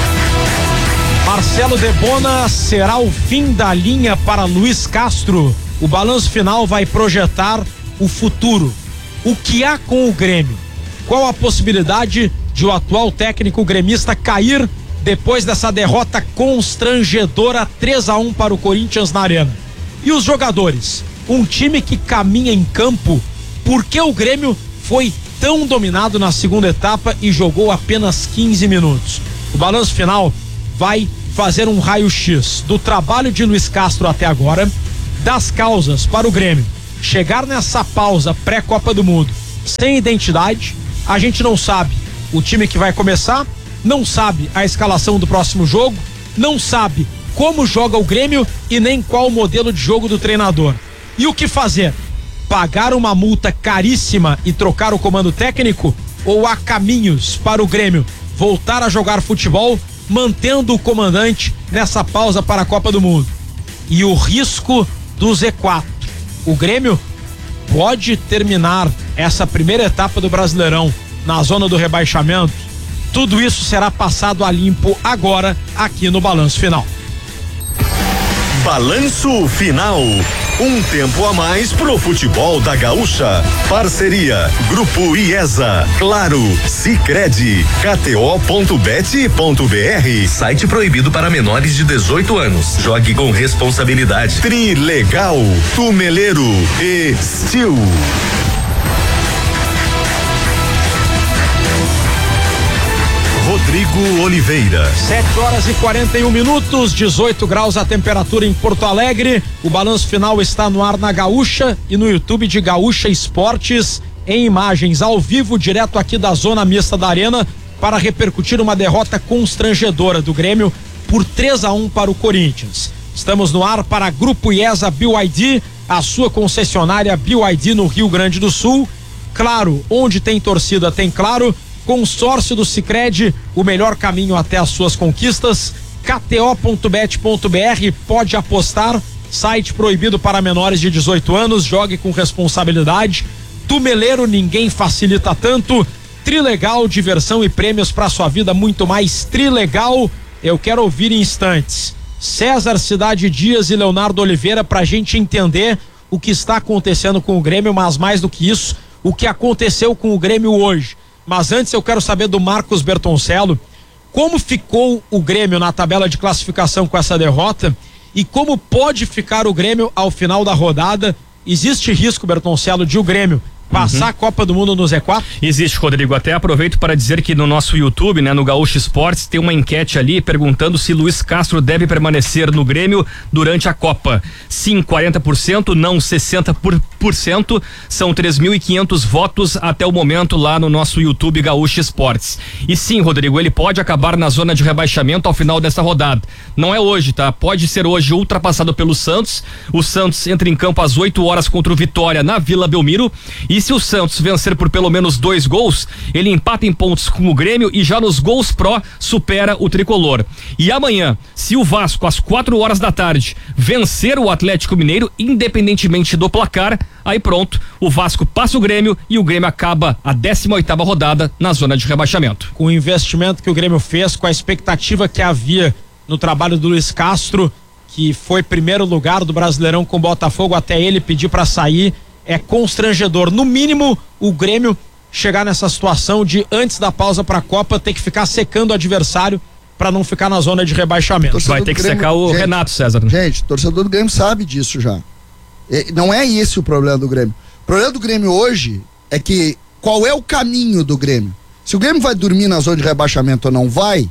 Marcelo Debona, será o fim da linha para Luiz Castro? O balanço final vai projetar o futuro. O que há com o Grêmio? Qual a possibilidade de o atual técnico gremista cair depois dessa derrota constrangedora três a um para o Corinthians na Arena? E os jogadores? Um time que caminha em campo. Por que o Grêmio foi tão dominado na segunda etapa e jogou apenas quinze minutos? O balanço final vai fazer um raio-x do trabalho de Luiz Castro até agora, das causas para o Grêmio chegar nessa pausa pré-Copa do Mundo sem identidade. A gente não sabe o time que vai começar, não sabe a escalação do próximo jogo, não sabe como joga o Grêmio e nem qual o modelo de jogo do treinador. E o que fazer? Pagar uma multa caríssima e trocar o comando técnico? Ou há caminhos para o Grêmio voltar a jogar futebol mantendo o comandante nessa pausa para a Copa do Mundo? E o risco do Z quatro. O Grêmio pode terminar essa primeira etapa do Brasileirão na zona do rebaixamento. Tudo isso será passado a limpo agora aqui no Balanço Final. Balanço Final. Um tempo a mais pro futebol da Gaúcha. Parceria Grupo IESA, Claro, Sicredi, K T O ponto bet ponto B R. Site proibido para menores de dezoito anos. Jogue com responsabilidade. Trilegal, Tumeleiro e Steel. Rodrigo Oliveira. sete horas e quarenta e um minutos, dezoito graus a temperatura em Porto Alegre. O balanço final está no ar na Gaúcha e no YouTube de Gaúcha Esportes, em imagens ao vivo, direto aqui da zona mista da Arena, para repercutir uma derrota constrangedora do Grêmio por três a um para o Corinthians. Estamos no ar para Grupo IESA B Y D, a sua concessionária B Y D no Rio Grande do Sul. Claro, onde tem torcida tem Claro. Consórcio do Sicredi, o melhor caminho até as suas conquistas. K T O ponto bet ponto B R, pode apostar. Site proibido para menores de dezoito anos, jogue com responsabilidade. Tumeleiro, ninguém facilita tanto. Trilegal, diversão e prêmios para sua vida muito mais. Trilegal, eu quero ouvir em instantes César Cidade Dias e Leonardo Oliveira pra gente entender o que está acontecendo com o Grêmio, mas mais do que isso, o que aconteceu com o Grêmio hoje. Mas antes eu quero saber do Marcos Bertoncello, como ficou o Grêmio na tabela de classificação com essa derrota e como pode ficar o Grêmio ao final da rodada. Existe risco, Bertoncello, de o Grêmio passar uhum. a Copa do Mundo no Z quatro? Existe, Rodrigo. Até aproveito para dizer que no nosso YouTube, né, no Gaúcho Esportes, tem uma enquete ali perguntando se Luiz Castro deve permanecer no Grêmio durante a Copa. Sim, quarenta por cento, não sessenta por cento. São três mil e quinhentos votos até o momento lá no nosso YouTube Gaúcho Esportes. E sim, Rodrigo, ele pode acabar na zona de rebaixamento ao final dessa rodada. Não é hoje, tá? Pode ser hoje ultrapassado pelo Santos. O Santos entra em campo às oito horas contra o Vitória na Vila Belmiro. E se o Santos vencer por pelo menos dois gols, ele empata em pontos com o Grêmio e já nos gols pró supera o tricolor. E amanhã, se o Vasco às quatro horas da tarde vencer o Atlético Mineiro, independentemente do placar, aí pronto, o Vasco passa o Grêmio e o Grêmio acaba a décima oitava rodada na zona de rebaixamento. Com o investimento que o Grêmio fez, com a expectativa que havia no trabalho do Luiz Castro, que foi primeiro lugar do Brasileirão com o Botafogo, até ele pedir para sair, é constrangedor. No mínimo, o Grêmio chegar nessa situação de, antes da pausa para a Copa, ter que ficar secando o adversário para não ficar na zona de rebaixamento. Torcedor Vai ter que Grêmio, secar o gente, Renato, César. Gente, torcedor do Grêmio sabe disso já. E não é esse o problema do Grêmio. O problema do Grêmio hoje é que qual é o caminho do Grêmio? Se o Grêmio vai dormir na zona de rebaixamento ou não vai,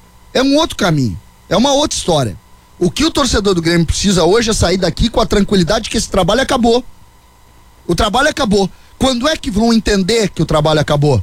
é um outro caminho. É uma outra história. O que o torcedor do Grêmio precisa hoje é sair daqui com a tranquilidade que esse trabalho acabou. O trabalho acabou. Quando é que vão entender que o trabalho acabou?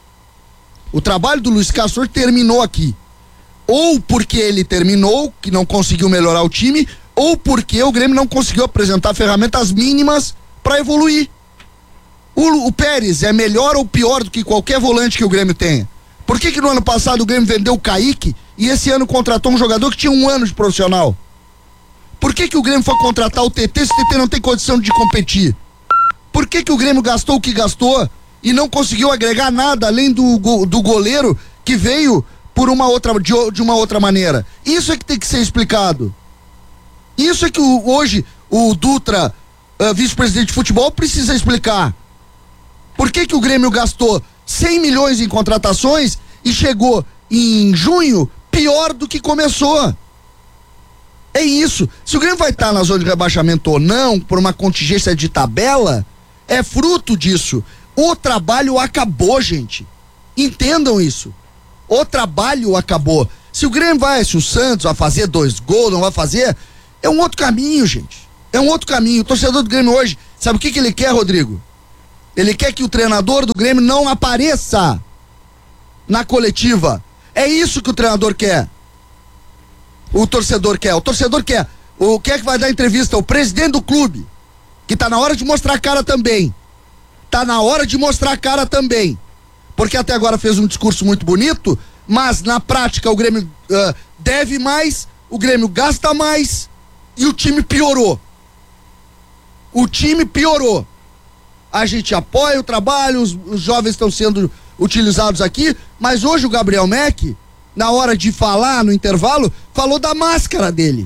O trabalho do Luiz Castro terminou aqui. Ou porque ele terminou, que não conseguiu melhorar o time, ou porque o Grêmio não conseguiu apresentar ferramentas mínimas para evoluir. O, o Pérez é melhor ou pior do que qualquer volante que o Grêmio tenha? Por que que no ano passado o Grêmio vendeu o Kaique e esse ano contratou um jogador que tinha um ano de profissional? Por que que o Grêmio foi contratar o T T se o T T não tem condição de competir? Por que que o Grêmio gastou o que gastou e não conseguiu agregar nada além do, do goleiro que veio por uma outra, de, de uma outra maneira? Isso é que tem que ser explicado. Isso é que o, hoje o Dutra uh, vice-presidente de futebol, precisa explicar. Por que que o Grêmio gastou cem milhões em contratações e chegou em junho pior do que começou? É isso. Se o Grêmio vai estar na zona de rebaixamento ou não, por uma contingência de tabela, é fruto disso. O trabalho acabou, gente. Entendam isso. O trabalho acabou. Se o Grêmio vai, se o Santos vai fazer dois gols, não vai fazer, é um outro caminho, gente. É um outro caminho. O torcedor do Grêmio hoje, sabe o que que ele quer, Rodrigo? Ele quer que o treinador do Grêmio não apareça na coletiva. É isso que o treinador quer. O torcedor quer. O torcedor quer. O que é que vai dar entrevista? O presidente do clube. Que tá na hora de mostrar a cara também. Tá na hora de mostrar a cara também. Porque até agora fez um discurso muito bonito, mas na prática o Grêmio uh, deve mais, o Grêmio gasta mais e o time piorou. O time piorou. A gente apoia o trabalho, os, os jovens estão sendo utilizados aqui, mas hoje o Gabriel Mack, na hora de falar no intervalo, falou da máscara dele.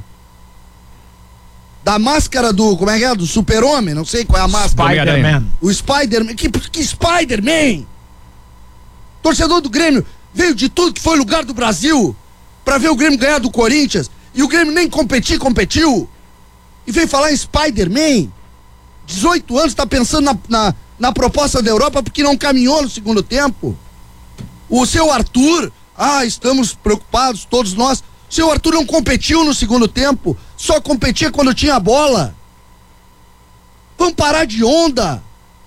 Da máscara do, como é que é? Do super-homem, não sei qual é a máscara. Spider-Man. O Spider-Man, que, que Spider-Man? Torcedor do Grêmio veio de tudo que foi lugar do Brasil pra ver o Grêmio ganhar do Corinthians e o Grêmio nem competir, competiu e veio falar em Spider-Man. dezoito anos, tá pensando na, na, na proposta da Europa porque não caminhou no segundo tempo. O seu Arthur, ah, estamos preocupados todos nós. O seu Arthur não competiu no segundo tempo, só competia quando tinha a bola. Vamos parar de onda.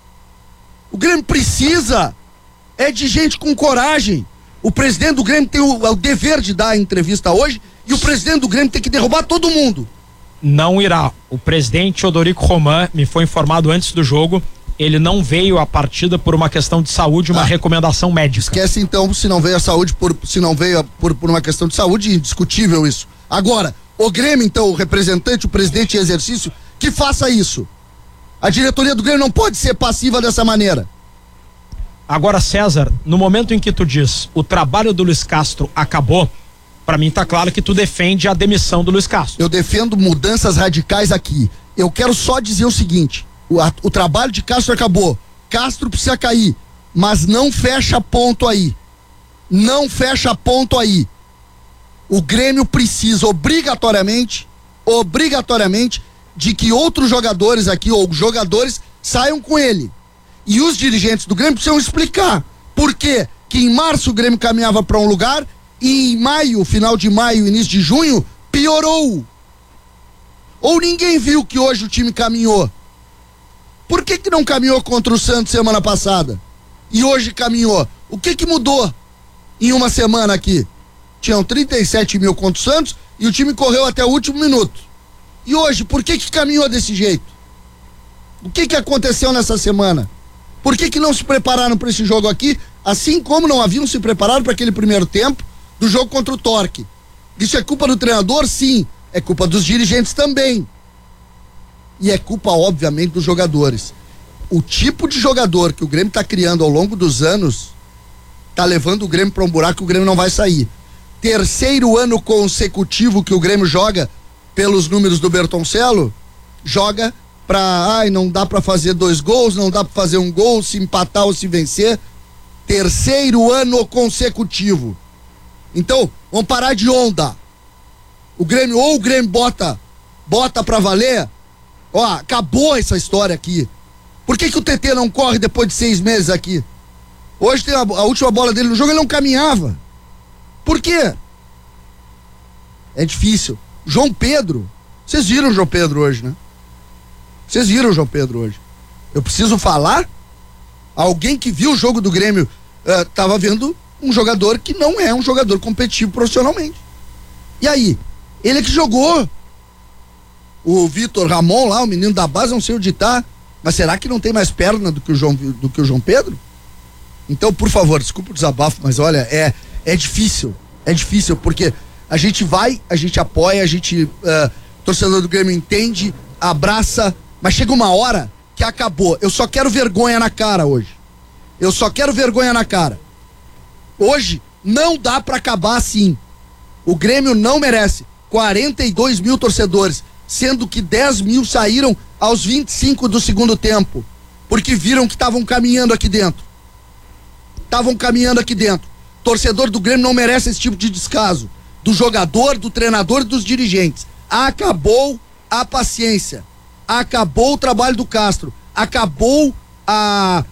O Grêmio precisa é de gente com coragem. O presidente do Grêmio tem o, o dever de dar a entrevista hoje e o presidente do Grêmio tem que derrubar todo mundo. Não irá. O presidente Odorico Roman me foi informado antes do jogo, ele não veio à partida por uma questão de saúde, uma ah, recomendação médica. Esquece então, se não veio a saúde por, se não veio a, por, por uma questão de saúde, indiscutível isso. Agora, o Grêmio então, o representante, o presidente em exercício, que faça isso. A diretoria do Grêmio não pode ser passiva dessa maneira. Agora, César, no momento em que tu diz o trabalho do Luiz Castro acabou, pra mim tá claro que tu defende a demissão do Luiz Castro. Eu defendo mudanças radicais aqui. Eu quero só dizer o seguinte, o, a, o trabalho de Castro acabou. Castro precisa cair, mas não fecha ponto aí. Não fecha ponto aí. O Grêmio precisa obrigatoriamente, obrigatoriamente, de que outros jogadores aqui, ou jogadores, saiam com ele. E os dirigentes do Grêmio precisam explicar por quê que em março o Grêmio caminhava para um lugar e em maio, final de maio, início de junho, piorou. Ou ninguém viu que hoje o time caminhou? Por que que não caminhou contra o Santos semana passada? E hoje caminhou? O que que mudou em uma semana aqui? Tinham trinta e sete mil contra o Santos e o time correu até o último minuto. E hoje, por que que caminhou desse jeito? O que que aconteceu nessa semana? Por que que não se prepararam para esse jogo aqui, assim como não haviam se preparado para aquele primeiro tempo do jogo contra o Torque? Isso é culpa do treinador? Sim. É culpa dos dirigentes também. E é culpa, obviamente, dos jogadores. O tipo de jogador que o Grêmio está criando ao longo dos anos está levando o Grêmio para um buraco que o Grêmio não vai sair. Terceiro ano consecutivo que o Grêmio joga pelos números do Bertoncello, joga pra, ai, não dá pra fazer dois gols, não dá pra fazer um gol, se empatar ou se vencer. Terceiro ano consecutivo. Então, vamos parar de onda. O Grêmio, ou o Grêmio bota, bota pra valer, ó, acabou essa história aqui. Por que que o T T não corre depois de seis meses aqui? Hoje tem a, a última bola dele no jogo, ele não caminhava. Por quê? É difícil. João Pedro, vocês viram o João Pedro hoje, né? Vocês viram o João Pedro hoje. Eu preciso falar? Alguém que viu o jogo do Grêmio uh, tava vendo um jogador que não é um jogador competitivo profissionalmente. E aí? Ele que jogou. O Vitor Ramon lá, o menino da base, não sei onde tá, mas será que não tem mais perna do que o João, do que o João Pedro? Então, por favor, desculpa o desabafo, mas olha, é, é difícil. É difícil, porque a gente vai, a gente apoia, a gente, uh, torcedor do Grêmio entende, abraça, mas chega uma hora que acabou. Eu só quero vergonha na cara hoje. Eu só quero vergonha na cara. Hoje não dá pra acabar assim. O Grêmio não merece. quarenta e dois mil torcedores. sendo que dez mil saíram aos vinte e cinco do segundo tempo, porque viram que estavam caminhando aqui dentro. Estavam caminhando aqui dentro. Torcedor do Grêmio não merece esse tipo de descaso. Do jogador, do treinador e dos dirigentes. Acabou a paciência. Acabou o trabalho do Castro. Acabou a...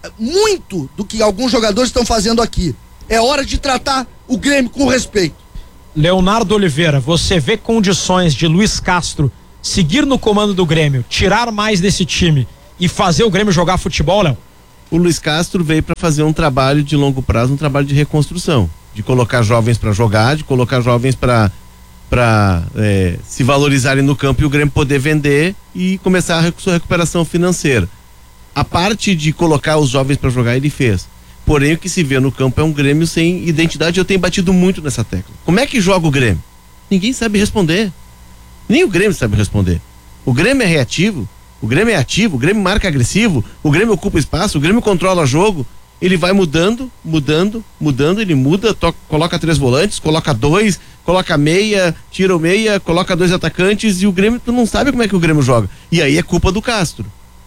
muito do que alguns jogadores estão fazendo aqui. É hora de tratar o Grêmio com respeito. Leonardo Oliveira, você vê condições de Luiz Castro seguir no comando do Grêmio, tirar mais desse time e fazer o Grêmio jogar futebol, Léo? O Luiz Castro veio para fazer um trabalho de longo prazo, um trabalho de reconstrução, de colocar jovens para jogar, de colocar jovens para para é, se valorizarem no campo e o Grêmio poder vender e começar a sua recuperação financeira. A parte de colocar os jovens para jogar ele fez. Porém, o que se vê no campo é um Grêmio sem identidade. Eu tenho batido muito nessa tecla. Como é que joga o Grêmio? Ninguém sabe responder. Nem o Grêmio sabe responder. O Grêmio é reativo, o Grêmio é ativo, o Grêmio marca agressivo, o Grêmio ocupa espaço, o Grêmio controla jogo. Ele vai mudando, mudando, mudando, ele muda, toca, coloca três volantes, coloca dois, coloca meia, tira o meia, coloca dois atacantes e o Grêmio, tu não sabe como é que o Grêmio joga. E aí é culpa do Castro.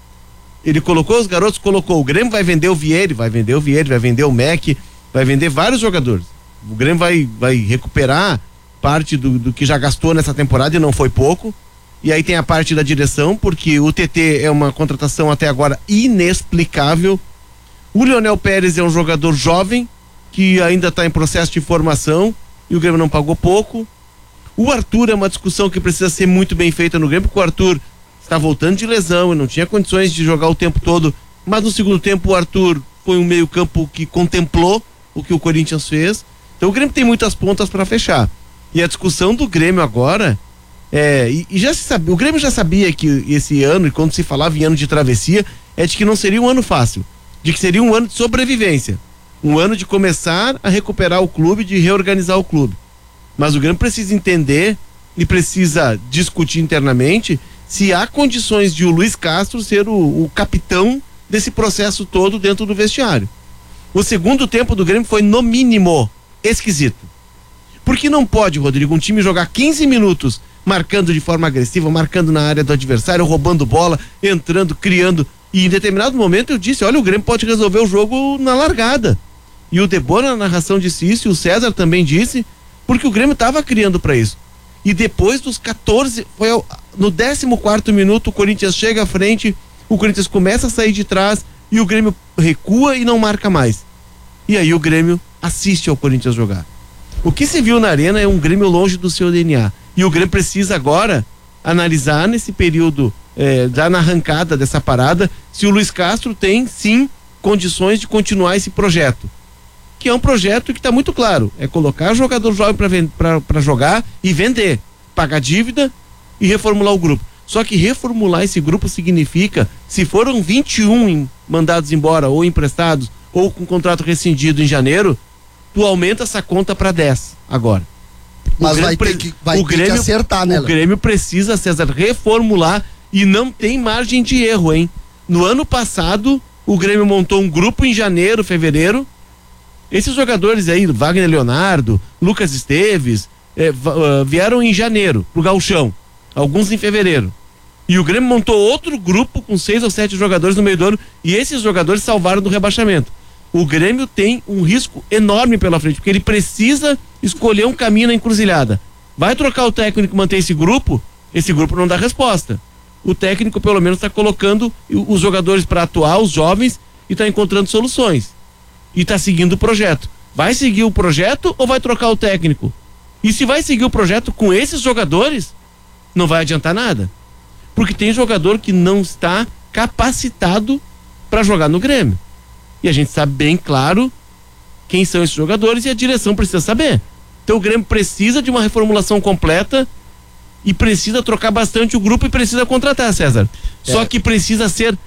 Ele colocou os garotos, colocou. O Grêmio vai vender o Vieira, vai vender o Vieira, vai vender o Mac, vai vender vários jogadores. O Grêmio vai, vai recuperar parte do, do que já gastou nessa temporada e não foi pouco. E aí tem a parte da direção, porque o T T é uma contratação até agora inexplicável. O Leonel Pérez é um jogador jovem que ainda está em processo de formação e o Grêmio não pagou pouco. O Arthur é uma discussão que precisa ser muito bem feita no Grêmio, porque o Arthur está voltando de lesão e não tinha condições de jogar o tempo todo, mas no segundo tempo o Arthur foi um meio campo que contemplou o que o Corinthians fez. Então o Grêmio tem muitas pontas para fechar. E a discussão do Grêmio agora é, e, e já se sabia, o Grêmio já sabia que esse ano, e quando se falava em ano de travessia, é de que não seria um ano fácil, de que seria um ano de sobrevivência, um ano de começar a recuperar o clube, de reorganizar o clube. Mas o Grêmio precisa entender e precisa discutir internamente se há condições de o Luiz Castro ser o, o capitão desse processo todo dentro do vestiário. O segundo tempo do Grêmio foi, no mínimo, esquisito. Porque não pode, Rodrigo, um time jogar quinze minutos marcando de forma agressiva, marcando na área do adversário, roubando bola, entrando, criando. E em determinado momento eu disse, olha, o Grêmio pode resolver o jogo na largada. E o Debona na narração disse isso, e o César também disse, porque o Grêmio estava criando para isso. E depois dos quatorze, foi ao, no décimo quarto minuto, o Corinthians chega à frente, o Corinthians começa a sair de trás e o Grêmio recua e não marca mais. E aí o Grêmio assiste ao Corinthians jogar. O que se viu na arena é um Grêmio longe do seu D N A. E o Grêmio precisa agora analisar nesse período, eh, já na arrancada dessa parada, se o Luiz Castro tem sim condições de continuar esse projeto. Que é um projeto que está muito claro, é colocar jogador jovem para jogar e vender, pagar dívida e reformular o grupo. Só que reformular esse grupo significa, se foram vinte e um mandados embora ou emprestados ou com contrato rescindido em janeiro, tu aumenta essa conta para dez agora. Mas vai ter que, vai o ter Grêmio, que acertar, né? O Grêmio precisa, César, reformular e não tem margem de erro, hein? No ano passado, o Grêmio montou um grupo em janeiro, fevereiro. Esses jogadores aí, Wagner Leonardo, Lucas Esteves, eh, uh, vieram em janeiro pro Gauchão, alguns em fevereiro. E o Grêmio montou outro grupo com seis ou sete jogadores no meio do ano e esses jogadores salvaram do rebaixamento. O Grêmio tem um risco enorme pela frente, porque ele precisa escolher um caminho na encruzilhada. Vai trocar o técnico e manter esse grupo? Esse grupo não dá resposta. O técnico pelo menos está colocando os jogadores para atuar, os jovens, e está encontrando soluções. E está seguindo o projeto. Vai seguir o projeto ou vai trocar o técnico? E se vai seguir o projeto com esses jogadores, não vai adiantar nada. Porque tem jogador que não está capacitado para jogar no Grêmio. E a gente sabe bem claro quem são esses jogadores e a direção precisa saber. Então o Grêmio precisa de uma reformulação completa e precisa trocar bastante o grupo e precisa contratar, César. É. Só que precisa ser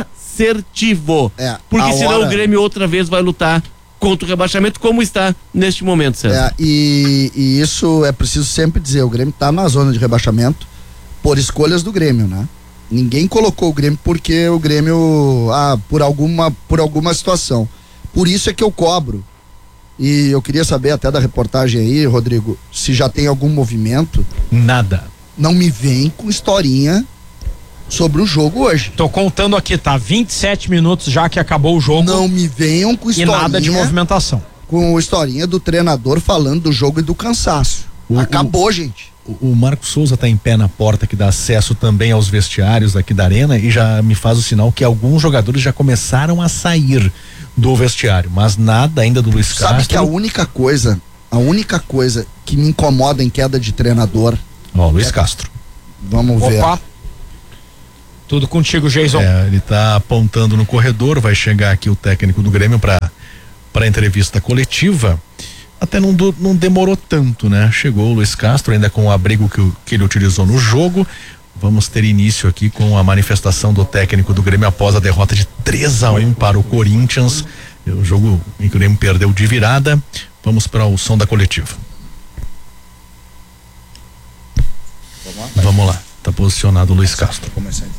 assertivo. É. Porque senão hora... o Grêmio outra vez vai lutar contra o rebaixamento, como está neste momento, César. É, e, e isso é preciso sempre dizer, o Grêmio está na zona de rebaixamento por escolhas do Grêmio, né? Ninguém colocou o Grêmio porque o Grêmio, ah, por alguma, por alguma situação. Por isso é que eu cobro. E eu queria saber até da reportagem aí, Rodrigo, se já tem algum movimento. Nada. Não me vem com historinha sobre o jogo hoje. Tô contando aqui, tá? vinte e sete minutos já que acabou o jogo. Não me venham com historinha. E nada de movimentação. Com historinha do treinador falando do jogo e do cansaço. O, Acabou, o, gente. O, o Marcos Souza tá em pé na porta que dá acesso também aos vestiários aqui da arena e já me faz o sinal que alguns jogadores já começaram a sair do vestiário, mas nada ainda do Luiz Sabe Castro. Sabe que a única coisa, a única coisa que me incomoda em queda de treinador... Ó, Luiz é... Castro. Vamos ver. Opa. Tudo contigo, Jason. É, ele tá apontando no corredor, vai chegar aqui o técnico do Grêmio para para entrevista coletiva. Até não, do, não demorou tanto, né? Chegou o Luiz Castro ainda com o abrigo que, que ele utilizou no jogo. Vamos ter início aqui com a manifestação do técnico do Grêmio após a derrota de três a um para o Corinthians. O jogo em que o Grêmio perdeu de virada. Vamos para o som da coletiva. Vamos lá. Tá posicionado o Luiz Castro.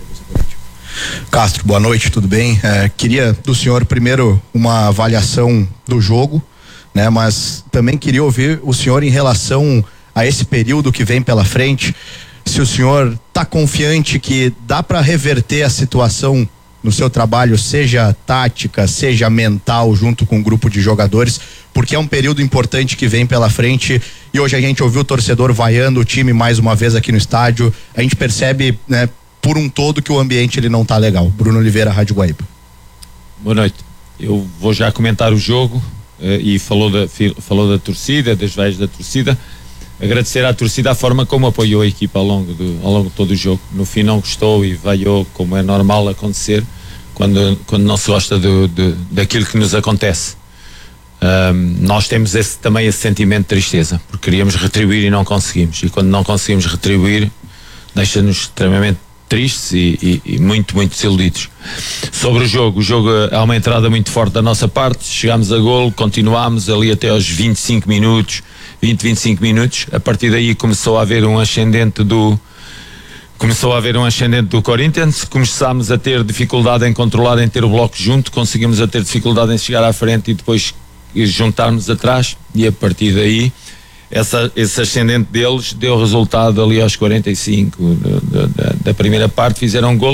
Castro, boa noite, tudo bem? É, queria do senhor primeiro uma avaliação do jogo, né? Mas também queria ouvir o senhor em relação a esse período que vem pela frente. Se o senhor tá confiante que dá para reverter a situação no seu trabalho, seja tática, seja mental, junto com um grupo de jogadores, porque é um período importante que vem pela frente e hoje a gente ouviu o torcedor vaiando o time mais uma vez aqui no estádio. A gente percebe, né, por um todo que o ambiente ele não tá legal. Bruno Oliveira, Rádio Guaíba. Boa noite. Eu vou já comentar o jogo eh, e falou da, falou da torcida, das vaias da torcida. Agradecer à torcida a forma como apoiou a equipa ao longo, do, ao longo de todo o jogo. No fim não gostou e vaiou, como é normal acontecer quando, quando não se gosta do, do, daquilo que nos acontece. Um, nós temos esse, também esse sentimento de tristeza, porque queríamos retribuir e não conseguimos. E quando não conseguimos retribuir, deixa-nos extremamente tristes e, e, e muito, muito desiludidos. Sobre o jogo, o jogo há uma entrada muito forte da nossa parte, chegámos a golo, continuámos ali até aos vinte e cinco minutos, vinte, vinte e cinco minutos, a partir daí começou a haver um ascendente do começou a haver um ascendente do Corinthians, começámos a ter dificuldade em controlar, em ter o bloco junto, conseguimos a ter dificuldade em chegar à frente e depois juntarmos atrás e a partir daí Essa, esse ascendente deles deu resultado ali aos quarenta e cinco da, da, da primeira parte, fizeram um golo,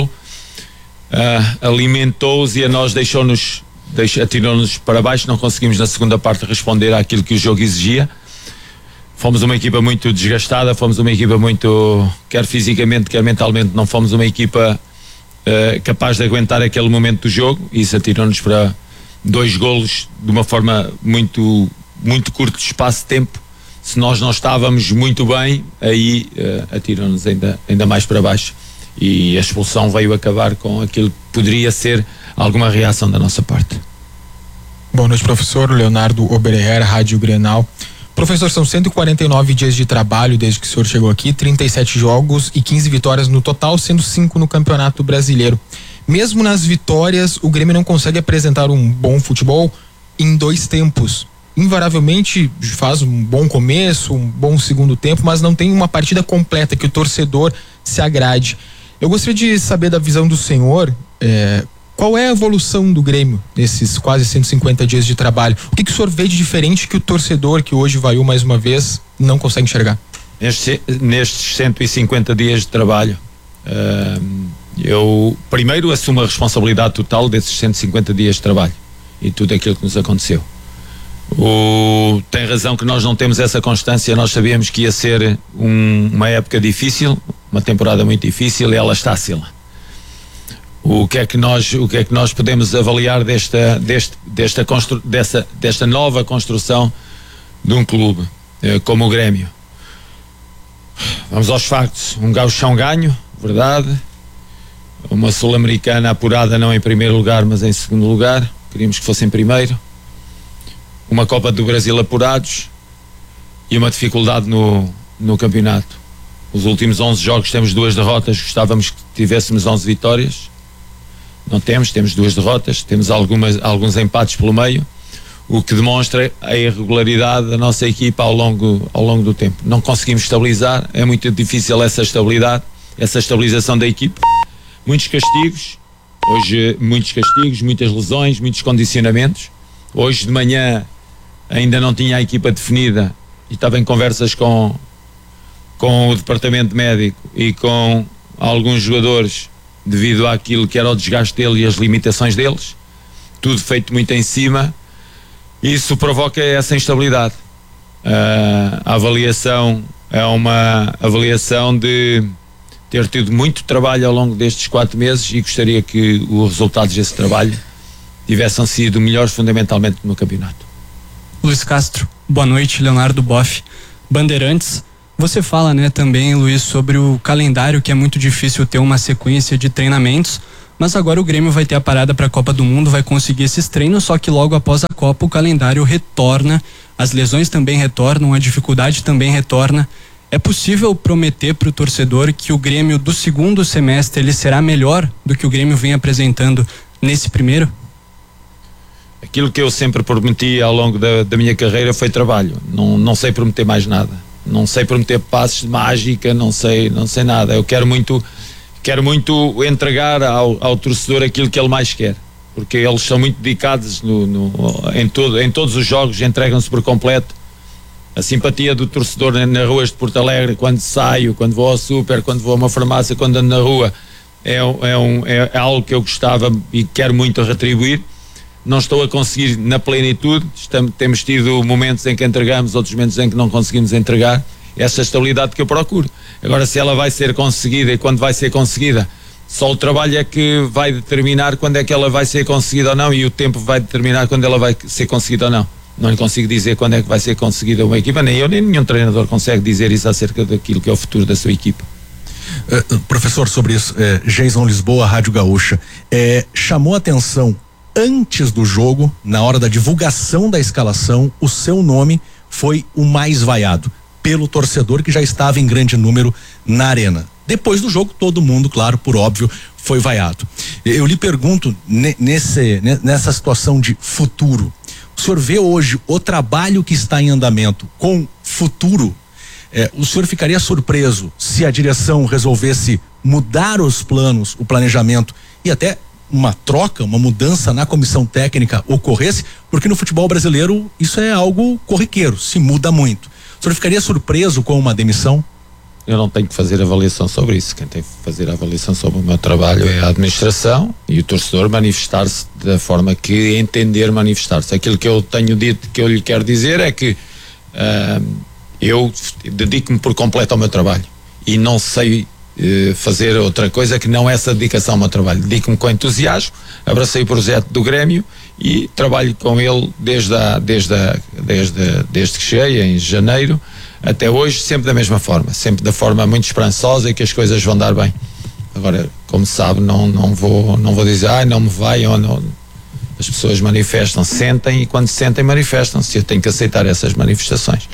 uh, alimentou-os e a nós deixou-nos, deixou, atirou-nos para baixo, não conseguimos na segunda parte responder àquilo que o jogo exigia. Fomos uma equipa muito desgastada, fomos uma equipa muito, quer fisicamente, quer mentalmente, não fomos uma equipa uh, capaz de aguentar aquele momento do jogo e isso atirou-nos para dois golos de uma forma muito, muito curto de espaço de tempo. Se nós não estávamos muito bem, aí uh, atiram-nos ainda, ainda mais para baixo. E a expulsão veio acabar com aquilo que poderia ser alguma reação da nossa parte. Boa noite, professor. Leonardo Oberher, Rádio Grenal. Professor, são cento e quarenta e nove dias de trabalho desde que o senhor chegou aqui, trinta e sete jogos e quinze vitórias no total, sendo cinco no Campeonato Brasileiro. Mesmo nas vitórias, o Grêmio não consegue apresentar um bom futebol em dois tempos. Invariavelmente faz um bom começo, um bom segundo tempo, mas não tem uma partida completa que o torcedor se agrade. Eu gostaria de saber da visão do senhor, é, qual é a evolução do Grêmio nesses quase cento e cinquenta dias de trabalho? O que, que o senhor vê de diferente que o torcedor, que hoje vaiu mais uma vez, não consegue enxergar? Nestes, nestes cento e cinquenta dias de trabalho, uh, eu primeiro assumo a responsabilidade total desses cento e cinquenta dias de trabalho e tudo aquilo que nos aconteceu. O, tem razão que nós não temos essa constância, nós sabíamos que ia ser um, uma época difícil, uma temporada muito difícil e ela está a ser. O que é que nós, o que é que nós podemos avaliar desta, deste, desta, constru, dessa, desta nova construção de um clube eh, como o Grêmio? Vamos aos factos. Um gauchão ganho, verdade, uma sul-americana apurada não em primeiro lugar mas em segundo lugar, queríamos que fosse em primeiro, uma Copa do Brasil apurados e uma dificuldade no, no campeonato. Os últimos onze jogos temos duas derrotas, gostávamos que tivéssemos onze vitórias, não temos, temos duas derrotas, temos algumas, alguns empates pelo meio, o que demonstra a irregularidade da nossa equipa ao longo, ao longo do tempo. Não conseguimos estabilizar, é muito difícil essa estabilidade, essa estabilização da equipa. Muitos castigos, hoje muitos castigos, muitas lesões, muitos condicionamentos. Hoje de manhã ainda não tinha a equipa definida e estava em conversas com, com o departamento médico e com alguns jogadores devido àquilo que era o desgaste dele e as limitações deles, tudo feito muito em cima. Isso provoca essa instabilidade. Uh, a avaliação é uma avaliação de ter tido muito trabalho ao longo destes quatro meses e gostaria que os resultados desse trabalho tivessem sido melhores fundamentalmente no campeonato. Luiz Castro, boa noite. Leonardo Boff, Bandeirantes. Você fala, né, também, Luiz, sobre o calendário, que é muito difícil ter uma sequência de treinamentos, mas agora o Grêmio vai ter a parada para a Copa do Mundo, vai conseguir esses treinos, só que logo após a Copa o calendário retorna, as lesões também retornam, a dificuldade também retorna. É possível prometer para o torcedor que o Grêmio do segundo semestre ele será melhor do que o Grêmio vem apresentando nesse primeiro? Aquilo que eu sempre prometi ao longo da, da minha carreira foi trabalho. Não, não sei prometer mais nada. Não sei prometer passos de mágica, não sei, não sei nada. Eu quero muito, quero muito entregar ao, ao torcedor aquilo que ele mais quer. Porque eles são muito dedicados no, no, em, todo, em todos os jogos, entregam-se por completo. A simpatia do torcedor nas ruas de Porto Alegre, quando saio, quando vou ao super, quando vou a uma farmácia, quando ando na rua, é, é, um, é, é algo que eu gostava e quero muito retribuir. Não estou a conseguir na plenitude, estamos, temos tido momentos em que entregamos, outros momentos em que não conseguimos entregar essa estabilidade que eu procuro. Agora, se ela vai ser conseguida e quando vai ser conseguida, só o trabalho é que vai determinar quando é que ela vai ser conseguida ou não, e o tempo vai determinar quando ela vai ser conseguida ou não. Não lhe consigo dizer quando é que vai ser conseguida uma equipa, nem eu nem nenhum treinador consegue dizer isso acerca daquilo que é o futuro da sua equipa. Uh, professor, sobre isso, uh, Jason Lisboa, Rádio Gaúcha, uh, chamou a atenção antes do jogo, na hora da divulgação da escalação, o seu nome foi o mais vaiado pelo torcedor que já estava em grande número na arena. Depois do jogo, todo mundo, claro, por óbvio, foi vaiado. Eu lhe pergunto, nesse, nessa situação de futuro, o senhor vê hoje o trabalho que está em andamento com futuro? É, o senhor ficaria surpreso se a direção resolvesse mudar os planos, o planejamento e até uma troca, uma mudança na comissão técnica ocorresse? Porque no futebol brasileiro isso é algo corriqueiro, se muda muito. O senhor ficaria surpreso com uma demissão? Eu não tenho que fazer avaliação sobre isso. Quem tem que fazer a avaliação sobre o meu trabalho é a administração e o torcedor manifestar-se da forma que entender manifestar-se. Aquilo que eu tenho dito, que eu lhe quero dizer é que uh, eu dedico-me por completo ao meu trabalho e não sei fazer outra coisa que não essa dedicação ao meu trabalho. Dedico-me com entusiasmo, abracei o projeto do Grêmio e trabalho com ele desde, a, desde, a, desde, a, desde que cheguei em janeiro até hoje, sempre da mesma forma, sempre da forma muito esperançosa e que as coisas vão dar bem. Agora, como sabe, não, não, vou, não vou dizer, ah, não me vai ou não. As pessoas manifestam, sentem e quando sentem manifestam-se. Eu tenho que aceitar essas manifestações.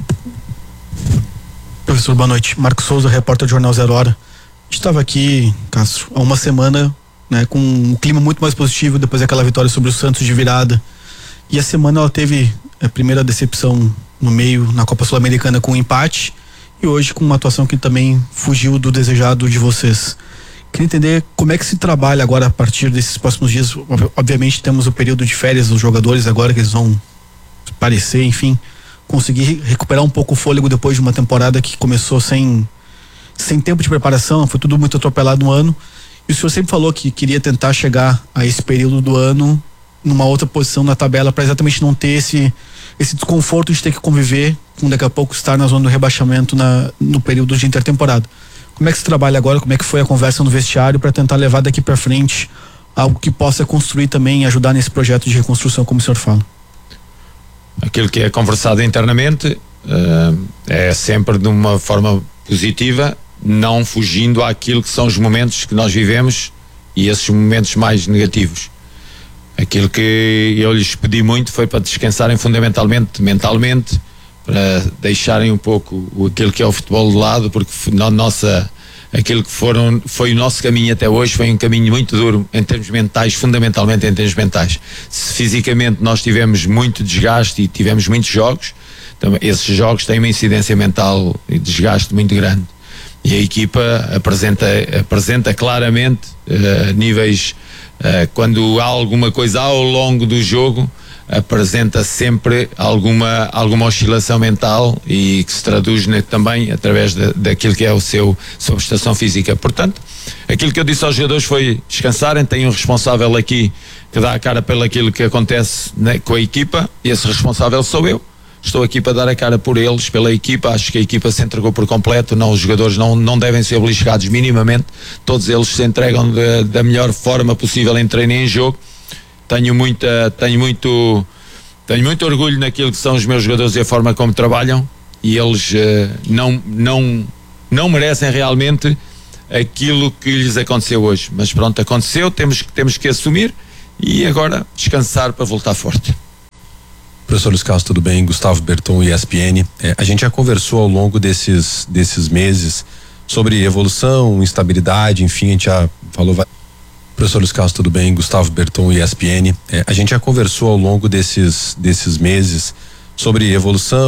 Professor, boa noite. Marcos Souza, repórter do Jornal Zero Hora. A gente estava aqui, Castro, há uma semana, né, com um clima muito mais positivo depois daquela vitória sobre o Santos de virada. E a semana ela teve a primeira decepção no meio, na Copa Sul-Americana, com um empate, e hoje com uma atuação que também fugiu do desejado de vocês. Queria entender como é que se trabalha agora a partir desses próximos dias. Obviamente temos o período de férias dos jogadores agora, que eles vão aparecer, enfim, conseguir recuperar um pouco o fôlego depois de uma temporada que começou sem, sem tempo de preparação, foi tudo muito atropelado no ano. E o senhor sempre falou que queria tentar chegar a esse período do ano numa outra posição na tabela para exatamente não ter esse, esse desconforto de ter que conviver com daqui a pouco estar na zona do rebaixamento na, no período de intertemporada. Como é que se trabalha agora? Como é que foi a conversa no vestiário para tentar levar daqui para frente algo que possa construir também e ajudar nesse projeto de reconstrução, como o senhor fala? Aquilo que é conversado internamente uh, é sempre de uma forma positiva, não fugindo àquilo que são os momentos que nós vivemos e esses momentos mais negativos. Aquilo que eu lhes pedi muito foi para descansarem fundamentalmente, mentalmente, para deixarem um pouco aquilo que é o futebol de lado, porque na nossa, aquilo que foram, foi o nosso caminho até hoje foi um caminho muito duro em termos mentais, fundamentalmente em termos mentais. Se fisicamente nós tivemos muito desgaste e tivemos muitos jogos, também esses jogos têm uma incidência mental e desgaste muito grande. E a equipa apresenta, apresenta claramente uh, níveis Uh, quando há alguma coisa ao longo do jogo, apresenta sempre alguma, alguma oscilação mental e que se traduz né, também através de, daquilo que é o seu sua prestação física. Portanto, aquilo que eu disse aos jogadores foi descansarem, tem um responsável aqui que dá a cara pelo aquilo que acontece né, com a equipa, e esse responsável sou eu. Estou aqui para dar a cara por eles, pela equipa. Acho que a equipa se entregou por completo. Não, os jogadores não, não devem ser beliscados minimamente. Todos eles se entregam de, da melhor forma possível em treino e em jogo. Tenho muita, tenho muito, tenho muito orgulho naquilo que são os meus jogadores e a forma como trabalham. E eles uh, não, não, não merecem realmente aquilo que lhes aconteceu hoje. Mas pronto, aconteceu. Temos, temos que assumir e agora descansar para voltar forte. Professor Luiz Castro, tudo bem? Gustavo Berton, E S P N. É, a gente já conversou ao longo desses, desses meses sobre evolução, instabilidade, enfim, a gente já falou. Professor Luiz Castro, tudo bem? Gustavo Berton, E S P N. É, a gente já conversou ao longo desses, desses meses sobre evolução.